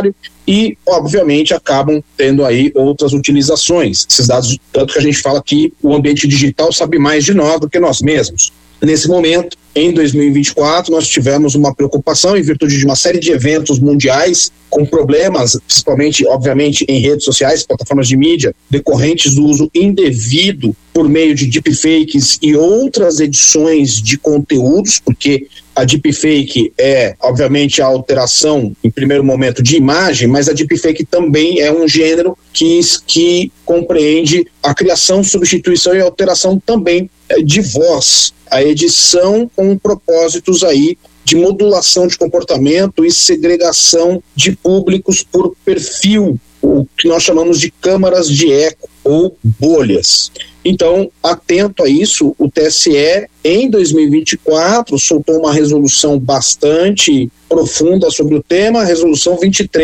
e, obviamente, acabam tendo aí outras utilizações. Esses dados, tanto que a gente fala que o ambiente digital sabe mais de nós do que nós mesmos. Nesse momento, em 2024, nós tivemos uma preocupação em virtude de uma série de eventos mundiais com problemas, principalmente, obviamente, em redes sociais, plataformas de mídia, decorrentes do uso indevido por meio de deepfakes e outras edições de conteúdos, porque a deepfake é, obviamente, a alteração, em primeiro momento, de imagem, mas a deepfake também é um gênero que compreende a criação, substituição e alteração também de voz. A edição com propósitos aí de modulação de comportamento e segregação de públicos por perfil, o que nós chamamos de câmaras de eco ou bolhas. Então, atento a isso, o TSE, em 2024, soltou uma resolução bastante profunda sobre o tema, a resolução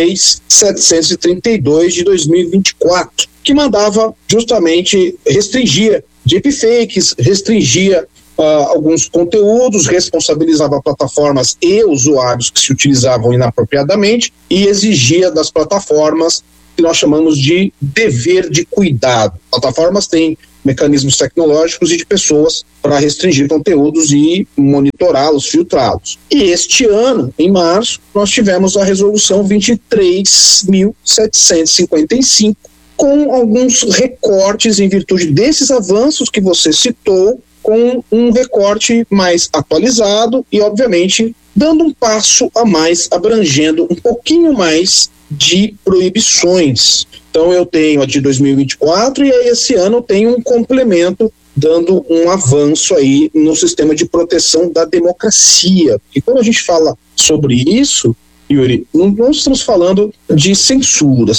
23.732 de 2024, que mandava justamente restringir deepfakes, restringia alguns conteúdos, responsabilizava plataformas e usuários que se utilizavam inapropriadamente e exigia das plataformas que nós chamamos de dever de cuidado. Plataformas têm mecanismos tecnológicos e de pessoas para restringir conteúdos e monitorá-los, filtrá-los. E este ano, em março, nós tivemos a resolução 23.755, com alguns recortes em virtude desses avanços que você citou, com um recorte mais atualizado e, obviamente, dando um passo a mais, abrangendo um pouquinho mais de proibições. Então eu tenho a de 2024 e aí esse ano eu tenho um complemento dando um avanço aí no sistema de proteção da democracia. E quando a gente fala sobre isso, Yuri, não estamos falando de censura,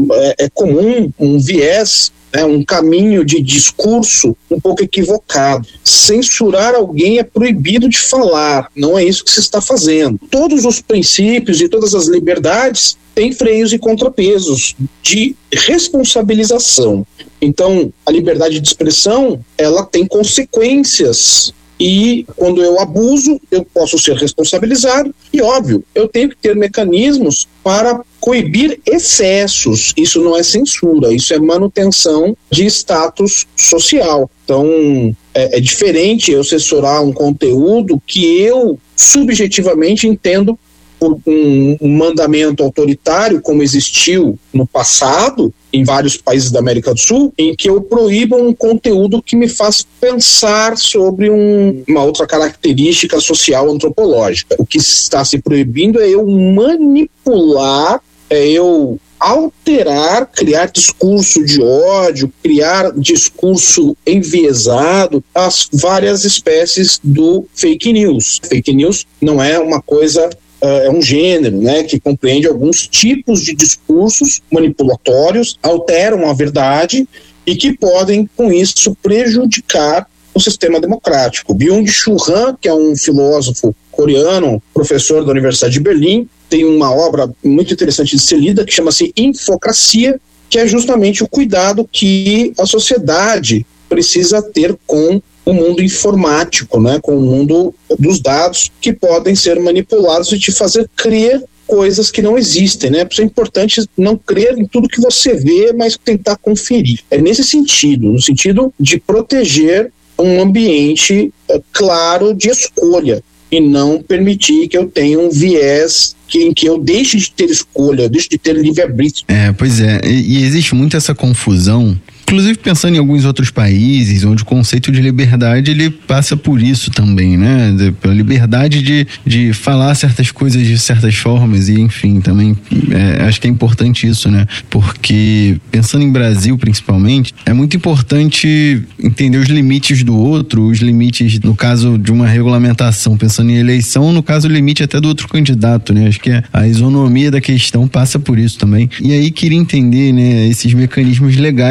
é comum um viés, um caminho de discurso um pouco equivocado. Censurar alguém é proibido de falar, não é isso que se está fazendo. Todos os princípios e todas as liberdades têm freios e contrapesos de responsabilização. Então, a liberdade de expressão, ela tem consequências. E quando eu abuso, eu posso ser responsabilizado. E, óbvio, eu tenho que ter mecanismos para coibir excessos. Isso não é censura, isso é manutenção de status social. Então, é diferente eu censurar um conteúdo que eu subjetivamente entendo por um mandamento autoritário, como existiu no passado, em vários países da América do Sul, em que eu proíba um conteúdo que me faz pensar sobre uma outra característica social antropológica. O que está se proibindo é eu manipular, é eu alterar, criar discurso de ódio, criar discurso enviesado, as várias espécies do fake news. Fake news não é uma coisa... é um gênero, que compreende alguns tipos de discursos manipulatórios, alteram a verdade e que podem, com isso, prejudicar o sistema democrático. Byung-Chul Han, que é um filósofo coreano, professor da Universidade de Berlim, tem uma obra muito interessante de ser lida que chama-se Infocracia, que é justamente o cuidado que a sociedade precisa ter com o mundo informático, com o mundo dos dados que podem ser manipulados e te fazer crer coisas que não existem, Por isso é importante não crer em tudo que você vê, mas tentar conferir. É nesse sentido, no sentido de proteger um ambiente claro de escolha e não permitir que eu tenha um viés em que eu deixe de ter escolha, eu deixe de ter livre-arbítrio. Pois é, e existe muito essa confusão, inclusive pensando em alguns outros países, onde o conceito de liberdade, ele passa por isso também, Pela liberdade de falar certas coisas de certas formas e, enfim, também acho que é importante isso, Porque, pensando em Brasil, principalmente, é muito importante entender os limites do outro, os limites, no caso de uma regulamentação, pensando em eleição, no caso, o limite até do outro candidato, Acho que a isonomia da questão passa por isso também. E aí, queria entender, esses mecanismos legais existentes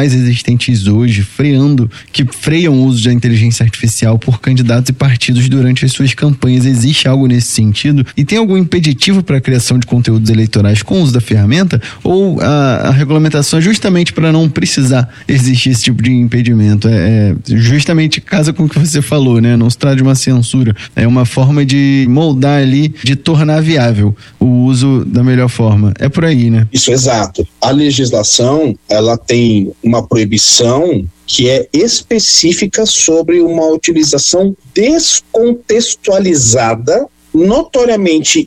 existentes hoje, que freiam o uso da inteligência artificial por candidatos e partidos durante as suas campanhas. Existe algo nesse sentido? E tem algum impeditivo para a criação de conteúdos eleitorais com o uso da ferramenta? Ou a regulamentação é justamente para não precisar existir esse tipo de impedimento? Justamente casa com o que você falou, né? Não se trata de uma censura. É uma forma de moldar ali, de tornar viável o uso da melhor forma. É por aí, né? Isso, exato. A legislação, ela tem uma proibição que é específica sobre uma utilização descontextualizada, notoriamente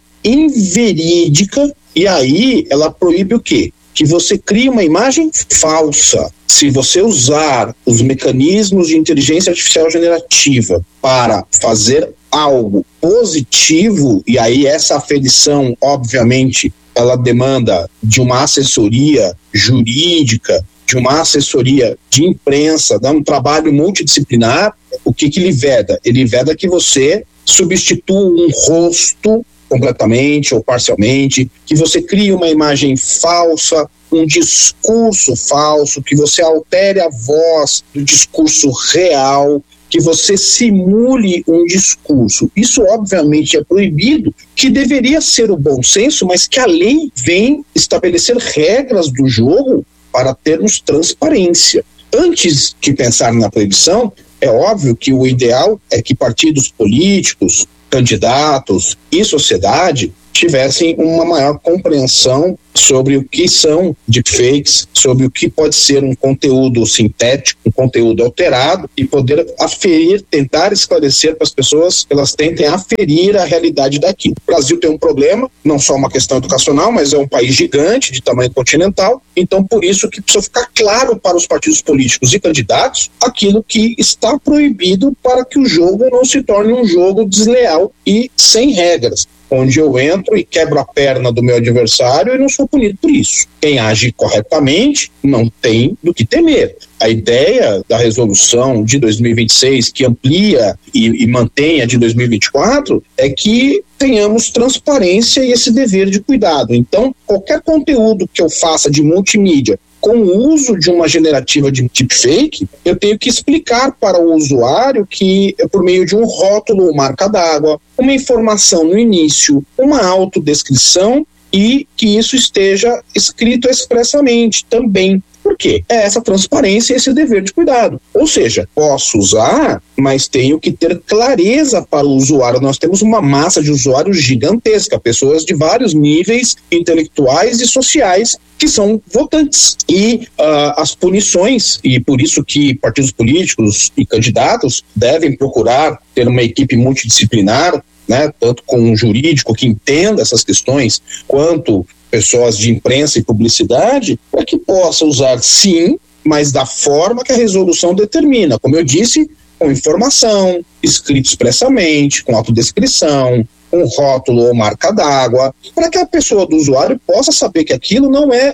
inverídica, e aí ela proíbe o quê? Que você crie uma imagem falsa. Se você usar os mecanismos de inteligência artificial generativa para fazer algo positivo, e aí essa aferição, obviamente, ela demanda de uma assessoria jurídica, de uma assessoria de imprensa, dá um trabalho multidisciplinar. O que ele veda? Ele veda que você substitua um rosto completamente ou parcialmente, que você crie uma imagem falsa, um discurso falso, que você altere a voz do discurso real, que você simule um discurso. Isso obviamente é proibido, que deveria ser o bom senso, mas que a lei vem estabelecer regras do jogo para termos transparência. Antes de pensar na proibição, é óbvio que o ideal é que partidos políticos, candidatos e sociedade tivessem uma maior compreensão sobre o que são deepfakes, sobre o que pode ser um conteúdo sintético, um conteúdo alterado, e poder aferir, tentar esclarecer para as pessoas que elas tentem aferir a realidade daquilo. O Brasil tem um problema, não só uma questão educacional, mas é um país gigante, de tamanho continental, então por isso que precisa ficar claro para os partidos políticos e candidatos aquilo que está proibido para que o jogo não se torne um jogo desleal e sem regras, onde eu entro e quebro a perna do meu adversário e não sou punido por isso. Quem age corretamente não tem do que temer. A ideia da resolução de 2026, que amplia e mantém a de 2024, é que tenhamos transparência e esse dever de cuidado. Então, qualquer conteúdo que eu faça de multimídia com o uso de uma generativa de deepfake, eu tenho que explicar para o usuário que, por meio de um rótulo, marca d'água, uma informação no início, uma autodescrição, e que isso esteja escrito expressamente também. Por quê? É essa transparência e esse dever de cuidado. Ou seja, posso usar, mas tenho que ter clareza para o usuário. Nós temos uma massa de usuários gigantesca, pessoas de vários níveis intelectuais e sociais que são votantes. E as punições, e por isso que partidos políticos e candidatos devem procurar ter uma equipe multidisciplinar, né, tanto com um jurídico que entenda essas questões, quanto pessoas de imprensa e publicidade, para que possa usar sim, mas da forma que a resolução determina. Como eu disse, com informação, escrito expressamente, com autodescrição, com rótulo ou marca d'água, para que a pessoa do usuário possa saber que aquilo não é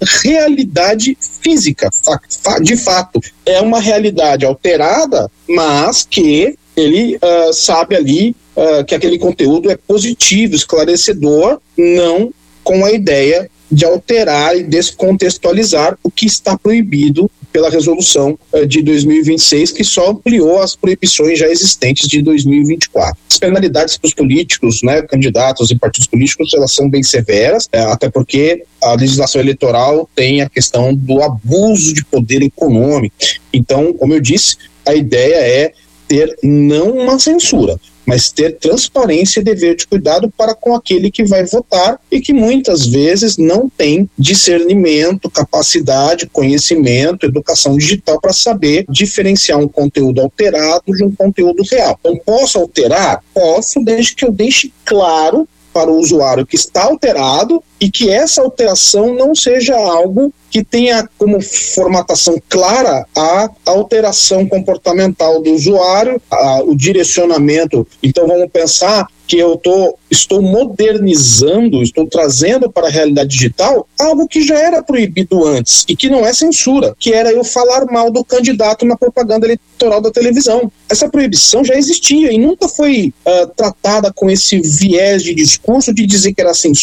realidade física, de fato. É uma realidade alterada, mas que ele sabe ali que aquele conteúdo é positivo, esclarecedor, não com a ideia de alterar e descontextualizar o que está proibido pela resolução de 2026, que só ampliou as proibições já existentes de 2024. As penalidades para os políticos, né, candidatos e partidos políticos, elas são bem severas, até porque a legislação eleitoral tem a questão do abuso de poder econômico. Então, como eu disse, a ideia é ter não uma censura, mas ter transparência e dever de cuidado para com aquele que vai votar e que muitas vezes não tem discernimento, capacidade, conhecimento, educação digital para saber diferenciar um conteúdo alterado de um conteúdo real. Então, posso alterar? Posso, desde que eu deixe claro para o usuário que está alterado e que essa alteração não seja algo que tenha como formatação clara a alteração comportamental do usuário, o direcionamento. Então vamos pensar que eu estou modernizando, estou trazendo para a realidade digital algo que já era proibido antes e que não é censura, que era eu falar mal do candidato na propaganda eleitoral da televisão. Essa proibição já existia e nunca foi tratada com esse viés de discurso de dizer que era censura.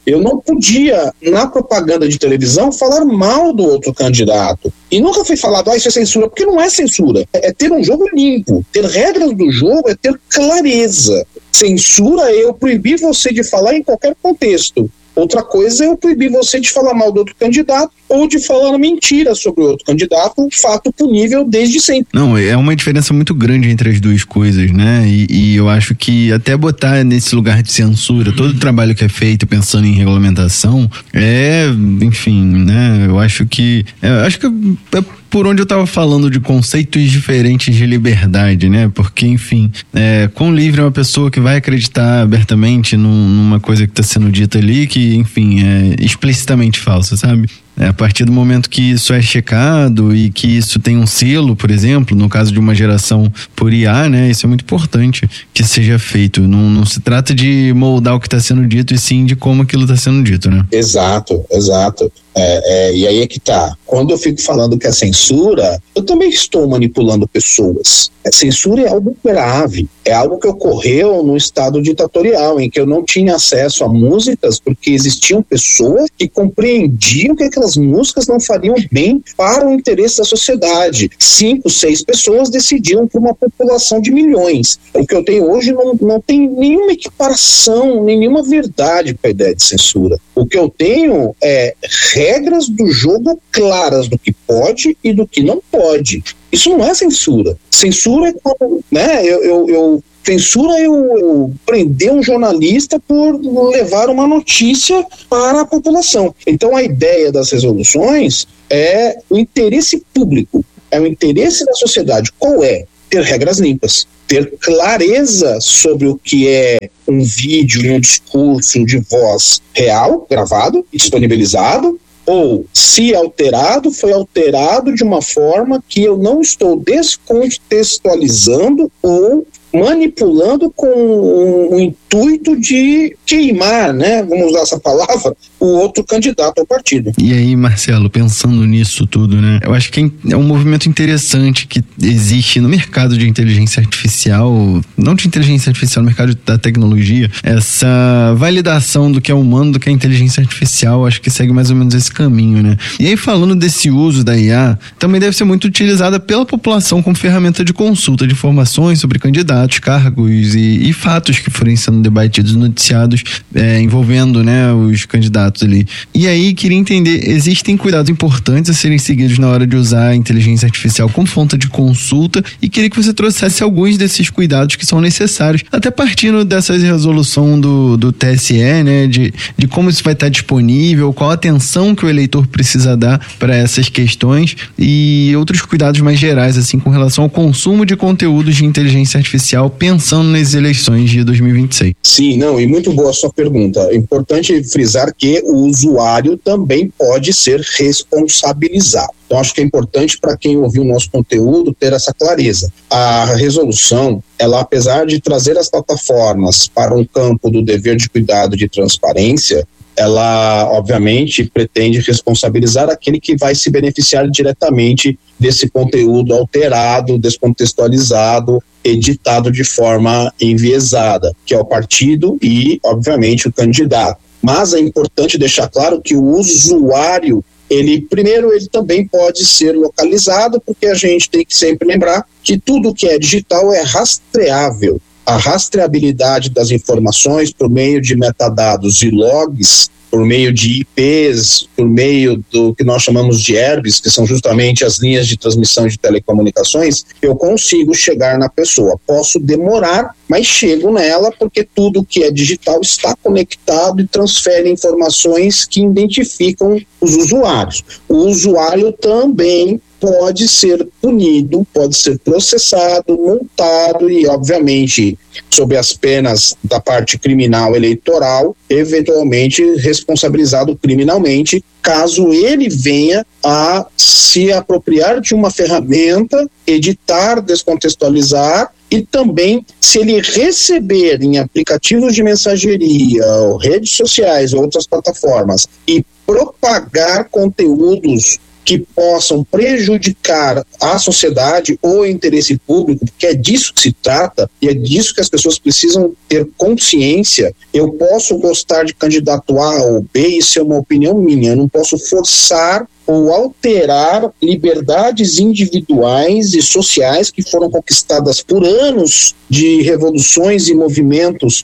Eu não podia, na propaganda de televisão, falar mal do outro candidato. E nunca foi falado, isso é censura, porque não é censura. É ter um jogo limpo. Ter regras do jogo é ter clareza. Censura é eu proibir você de falar em qualquer contexto. Outra coisa é eu proibir você de falar mal do outro candidato ou de falar mentira sobre o outro candidato, um fato punível desde sempre. Não, é uma diferença muito grande entre as duas coisas, né? E eu acho que até botar nesse lugar de censura todo o trabalho que é feito pensando em regulamentação enfim, né? Eu acho que é por onde eu estava falando de conceitos diferentes de liberdade, né? Porque, enfim, quão livre é uma pessoa que vai acreditar abertamente numa coisa que está sendo dita ali que, enfim, é explicitamente falsa, sabe? A partir do momento que isso é checado e que isso tem um selo, por exemplo, no caso de uma geração por IA, né? Isso é muito importante que seja feito. Não se trata de moldar o que está sendo dito, e sim de como aquilo está sendo dito, né? Exato. E aí é que tá. Quando eu fico falando que é censura, eu também estou manipulando pessoas. Censura é algo grave. É algo que ocorreu no estado ditatorial, em que eu não tinha acesso a músicas porque existiam pessoas que compreendiam que aquelas músicas não fariam bem para o interesse da sociedade. 5, 6 pessoas decidiram por uma população de milhões. O que eu tenho hoje não tem nenhuma equiparação, nenhuma verdade para a ideia de censura. O que eu tenho é regras do jogo claras do que pode e do que não pode. Isso não é censura. Censura é quando, né, censura é eu prender um jornalista por levar uma notícia para a população. Então a ideia das resoluções é o interesse público, é o interesse da sociedade. Qual é? Ter regras limpas, ter clareza sobre o que é um vídeo e um discurso de voz real, gravado e disponibilizado, ou, se alterado, foi alterado de uma forma que eu não estou descontextualizando ou manipulando com o intuito de queimar, né? Vamos usar essa palavra, o outro candidato ao partido. E aí, Marcelo, pensando nisso tudo, né? Eu acho que é um movimento interessante que existe no mercado de inteligência artificial, não de inteligência artificial, no mercado da tecnologia, essa validação do que é humano, do que é inteligência artificial, acho que segue mais ou menos esse caminho, né? E aí, falando desse uso da IA, também deve ser muito utilizada pela população como ferramenta de consulta de informações sobre candidatos, cargos e fatos que forem sendo debatidos, noticiados, envolvendo, né, os candidatos ali. E aí, queria entender, existem cuidados importantes a serem seguidos na hora de usar a inteligência artificial como fonte de consulta, e queria que você trouxesse alguns desses cuidados que são necessários, até partindo dessa resolução do TSE, né, de como isso vai estar disponível, qual a atenção que o eleitor precisa dar para essas questões e outros cuidados mais gerais, assim, com relação ao consumo de conteúdos de inteligência artificial pensando nas eleições de 2026. Sim, e muito boa a sua pergunta. É importante frisar que o usuário também pode ser responsabilizado. Então, acho que é importante para quem ouviu o nosso conteúdo ter essa clareza. A resolução, ela, apesar de trazer as plataformas para um campo do dever de cuidado e de transparência, ela, obviamente, pretende responsabilizar aquele que vai se beneficiar diretamente desse conteúdo alterado, descontextualizado, editado de forma enviesada, que é o partido e, obviamente, o candidato. Mas é importante deixar claro que o usuário, ele também pode ser localizado, porque a gente tem que sempre lembrar que tudo que é digital é rastreável. A rastreabilidade das informações por meio de metadados e logs, por meio de IPs, por meio do que nós chamamos de ERBs, que são justamente as linhas de transmissão de telecomunicações, eu consigo chegar na pessoa. Posso demorar, mas chego nela, porque tudo que é digital está conectado e transfere informações que identificam os usuários. O usuário também pode ser punido, pode ser processado, multado e, obviamente, sob as penas da parte criminal eleitoral, eventualmente responsabilizado criminalmente, caso ele venha a se apropriar de uma ferramenta, editar, descontextualizar, e também, se ele receber em aplicativos de mensageria, ou redes sociais, ou outras plataformas, e propagar conteúdos que possam prejudicar a sociedade ou o interesse público, porque é disso que se trata e é disso que as pessoas precisam ter consciência. Eu posso gostar de candidato A ou B, isso é uma opinião minha, eu não posso forçar ou alterar liberdades individuais e sociais que foram conquistadas por anos de revoluções e movimentos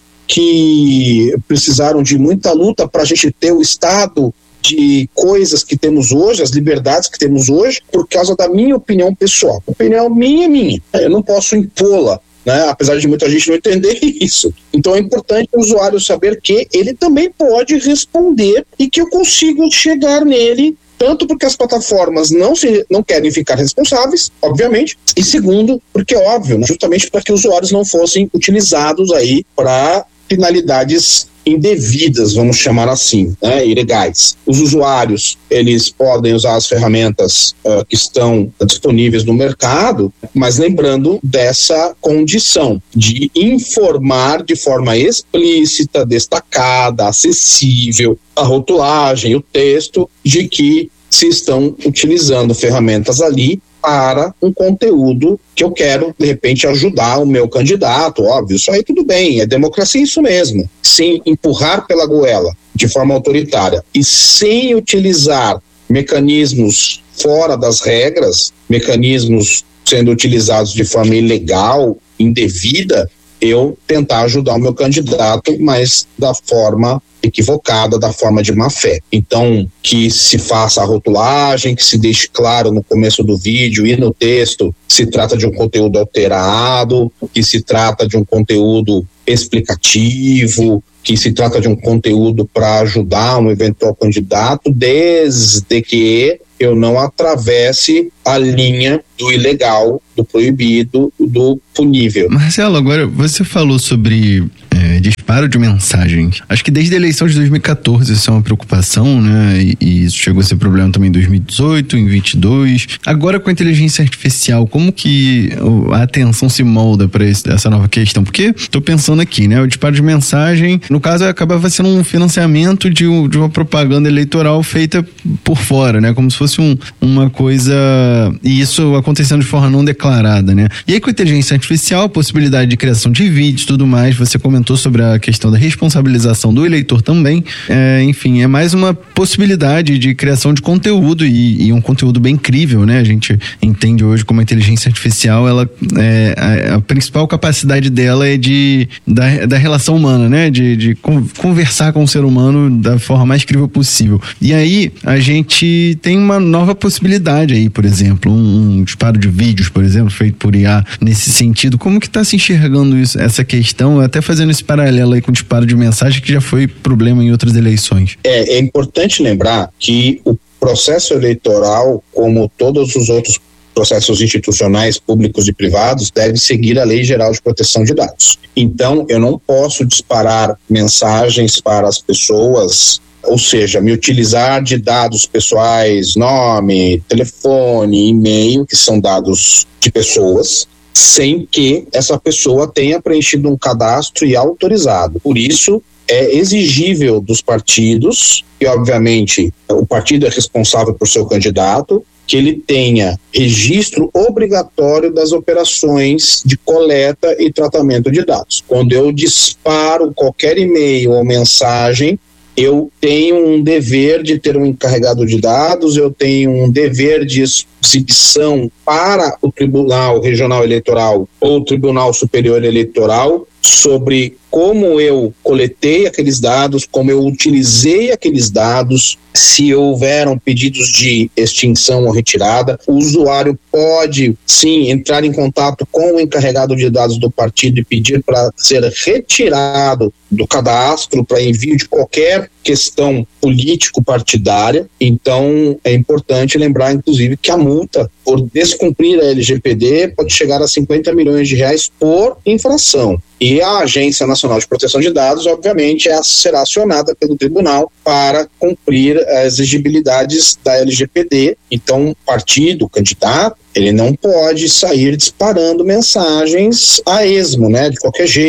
que precisaram de muita luta para a gente ter o Estado de coisas que temos hoje, as liberdades que temos hoje, por causa da minha opinião pessoal. A opinião minha. Eu não posso impô-la, né? Apesar de muita gente não entender isso. Então é importante o usuário saber que ele também pode responder e que eu consigo chegar nele, tanto porque as plataformas não querem ficar responsáveis, obviamente, e segundo, porque é óbvio, né? Justamente para que os usuários não fossem utilizados aí para finalidades indevidas, vamos chamar assim, né, ilegais. Os usuários, eles podem usar as ferramentas que estão disponíveis no mercado, mas lembrando dessa condição de informar de forma explícita, destacada, acessível, a rotulagem, o texto, de que se estão utilizando ferramentas ali para um conteúdo que eu quero, de repente, ajudar o meu candidato, óbvio, isso aí tudo bem, é democracia isso mesmo, sem empurrar pela goela, de forma autoritária, e sem utilizar mecanismos fora das regras, mecanismos sendo utilizados de forma ilegal, indevida, eu tentar ajudar o meu candidato, mas da forma equivocada, da forma de má fé. Então, que se faça a rotulagem, que se deixe claro no começo do vídeo e no texto que se trata de um conteúdo alterado, que se trata de um conteúdo explicativo, que se trata de um conteúdo para ajudar um eventual candidato, desde que eu não atravesse a linha do ilegal, do proibido, do punível. Marcelo, agora você falou sobre disparo de mensagens. Acho que desde a eleição de 2014 isso é uma preocupação, né? E isso chegou a ser problema também em 2018, em 2022. Agora com a inteligência artificial, como que a atenção se molda para essa nova questão? Porque estou pensando aqui, né? O disparo de mensagem, no caso, acabava sendo um financiamento de uma propaganda eleitoral feita por fora, né? Como se fosse uma coisa... E isso acontecendo de forma não declarada, né? E aí com a inteligência artificial, a possibilidade de criação de vídeos e tudo mais, você comentou sobre a questão da responsabilização do eleitor também. Enfim, é mais uma possibilidade de criação de conteúdo e um conteúdo bem incrível, né? A gente entende hoje como a inteligência artificial, ela a principal capacidade dela é da relação humana, né? De conversar com o ser humano da forma mais incrível possível. E aí, a gente tem uma nova possibilidade aí, por exemplo, um disparo de vídeos, por exemplo, feito por IA nesse sentido. Como que está se enxergando isso, essa questão, até fazendo esse paralelo aí com o disparo de mensagem, que já foi problema em outras eleições? É importante lembrar que o processo eleitoral, como todos os outros processos institucionais, públicos e privados, deve seguir a Lei Geral de Proteção de Dados. Então, eu não posso disparar mensagens para as pessoas, ou seja, me utilizar de dados pessoais, nome, telefone, e-mail, que são dados de pessoas, sem que essa pessoa tenha preenchido um cadastro e autorizado. Por isso, é exigível dos partidos, e obviamente o partido é responsável por seu candidato, que ele tenha registro obrigatório das operações de coleta e tratamento de dados. Quando eu disparo qualquer e-mail ou mensagem, eu tenho um dever de ter um encarregado de dados, eu tenho um dever de exibição para o Tribunal Regional Eleitoral ou o Tribunal Superior Eleitoral sobre como eu coletei aqueles dados, como eu utilizei aqueles dados, se houveram pedidos de extinção ou retirada. O usuário pode, sim, entrar em contato com o encarregado de dados do partido e pedir para ser retirado do cadastro para envio de qualquer questão político-partidária. Então, é importante lembrar, inclusive, que a multa por descumprir a LGPD pode chegar a 50 milhões de reais por infração. E a Agência Nacional de Proteção de Dados, obviamente, será acionada pelo tribunal para cumprir as exigibilidades da LGPD. Então, o partido, o candidato, ele não pode sair disparando mensagens a esmo, né, de qualquer jeito.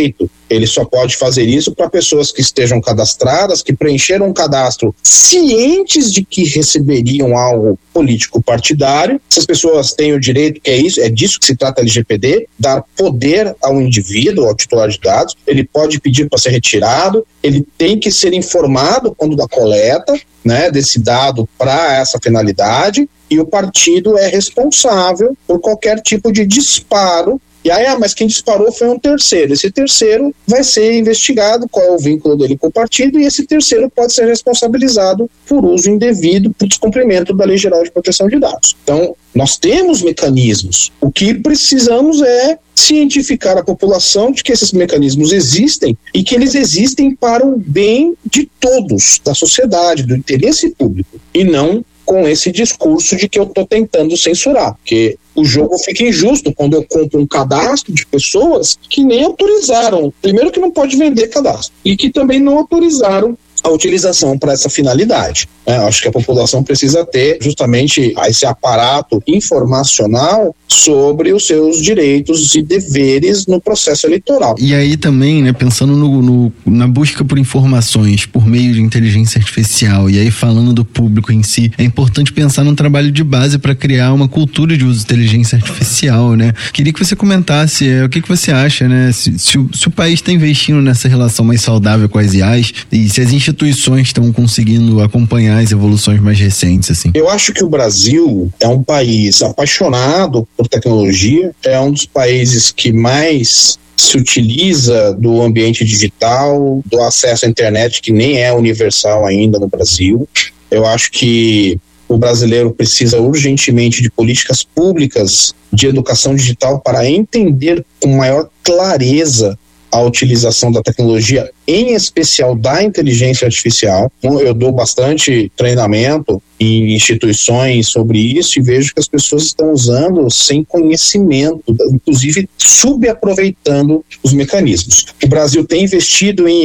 Ele só pode fazer isso para pessoas que estejam cadastradas, que preencheram um cadastro cientes de que receberiam algo político partidário. Essas pessoas têm o direito, que é disso que se trata a LGPD, dar poder ao indivíduo, ao titular de dados. Ele pode pedir para ser retirado, ele tem que ser informado quando da coleta, né, desse dado para essa finalidade, e o partido é responsável por qualquer tipo de disparo. E aí, mas quem disparou foi um terceiro. Esse terceiro vai ser investigado, qual é o vínculo dele com o partido, e esse terceiro pode ser responsabilizado por uso indevido, por descumprimento da Lei Geral de Proteção de Dados. Então, nós temos mecanismos. O que precisamos é cientificar a população de que esses mecanismos existem e que eles existem para o bem de todos, da sociedade, do interesse público, e não com esse discurso de que eu estou tentando censurar, porque o jogo fica injusto quando eu compro um cadastro de pessoas que nem autorizaram, primeiro que não pode vender cadastro, e que também não autorizaram a utilização para essa finalidade. Acho que a população precisa ter justamente esse aparato informacional sobre os seus direitos e deveres no processo eleitoral. E aí também, né, pensando na busca por informações por meio de inteligência artificial, e aí falando do público em si, é importante pensar num trabalho de base para criar uma cultura de uso de inteligência artificial, né? Queria que você comentasse o que você acha, né? Se o país está investindo nessa relação mais saudável com as IAs e se as instituições estão conseguindo acompanhar as evoluções mais recentes, assim. Eu acho que o Brasil é um país apaixonado por tecnologia, é um dos países que mais se utiliza do ambiente digital, do acesso à internet, que nem é universal ainda no Brasil. Eu acho que o brasileiro precisa urgentemente de políticas públicas de educação digital para entender com maior clareza a utilização da tecnologia, em especial da inteligência artificial. Eu dou bastante treinamento em instituições sobre isso e vejo que as pessoas estão usando sem conhecimento, inclusive subaproveitando os mecanismos. O Brasil tem investido em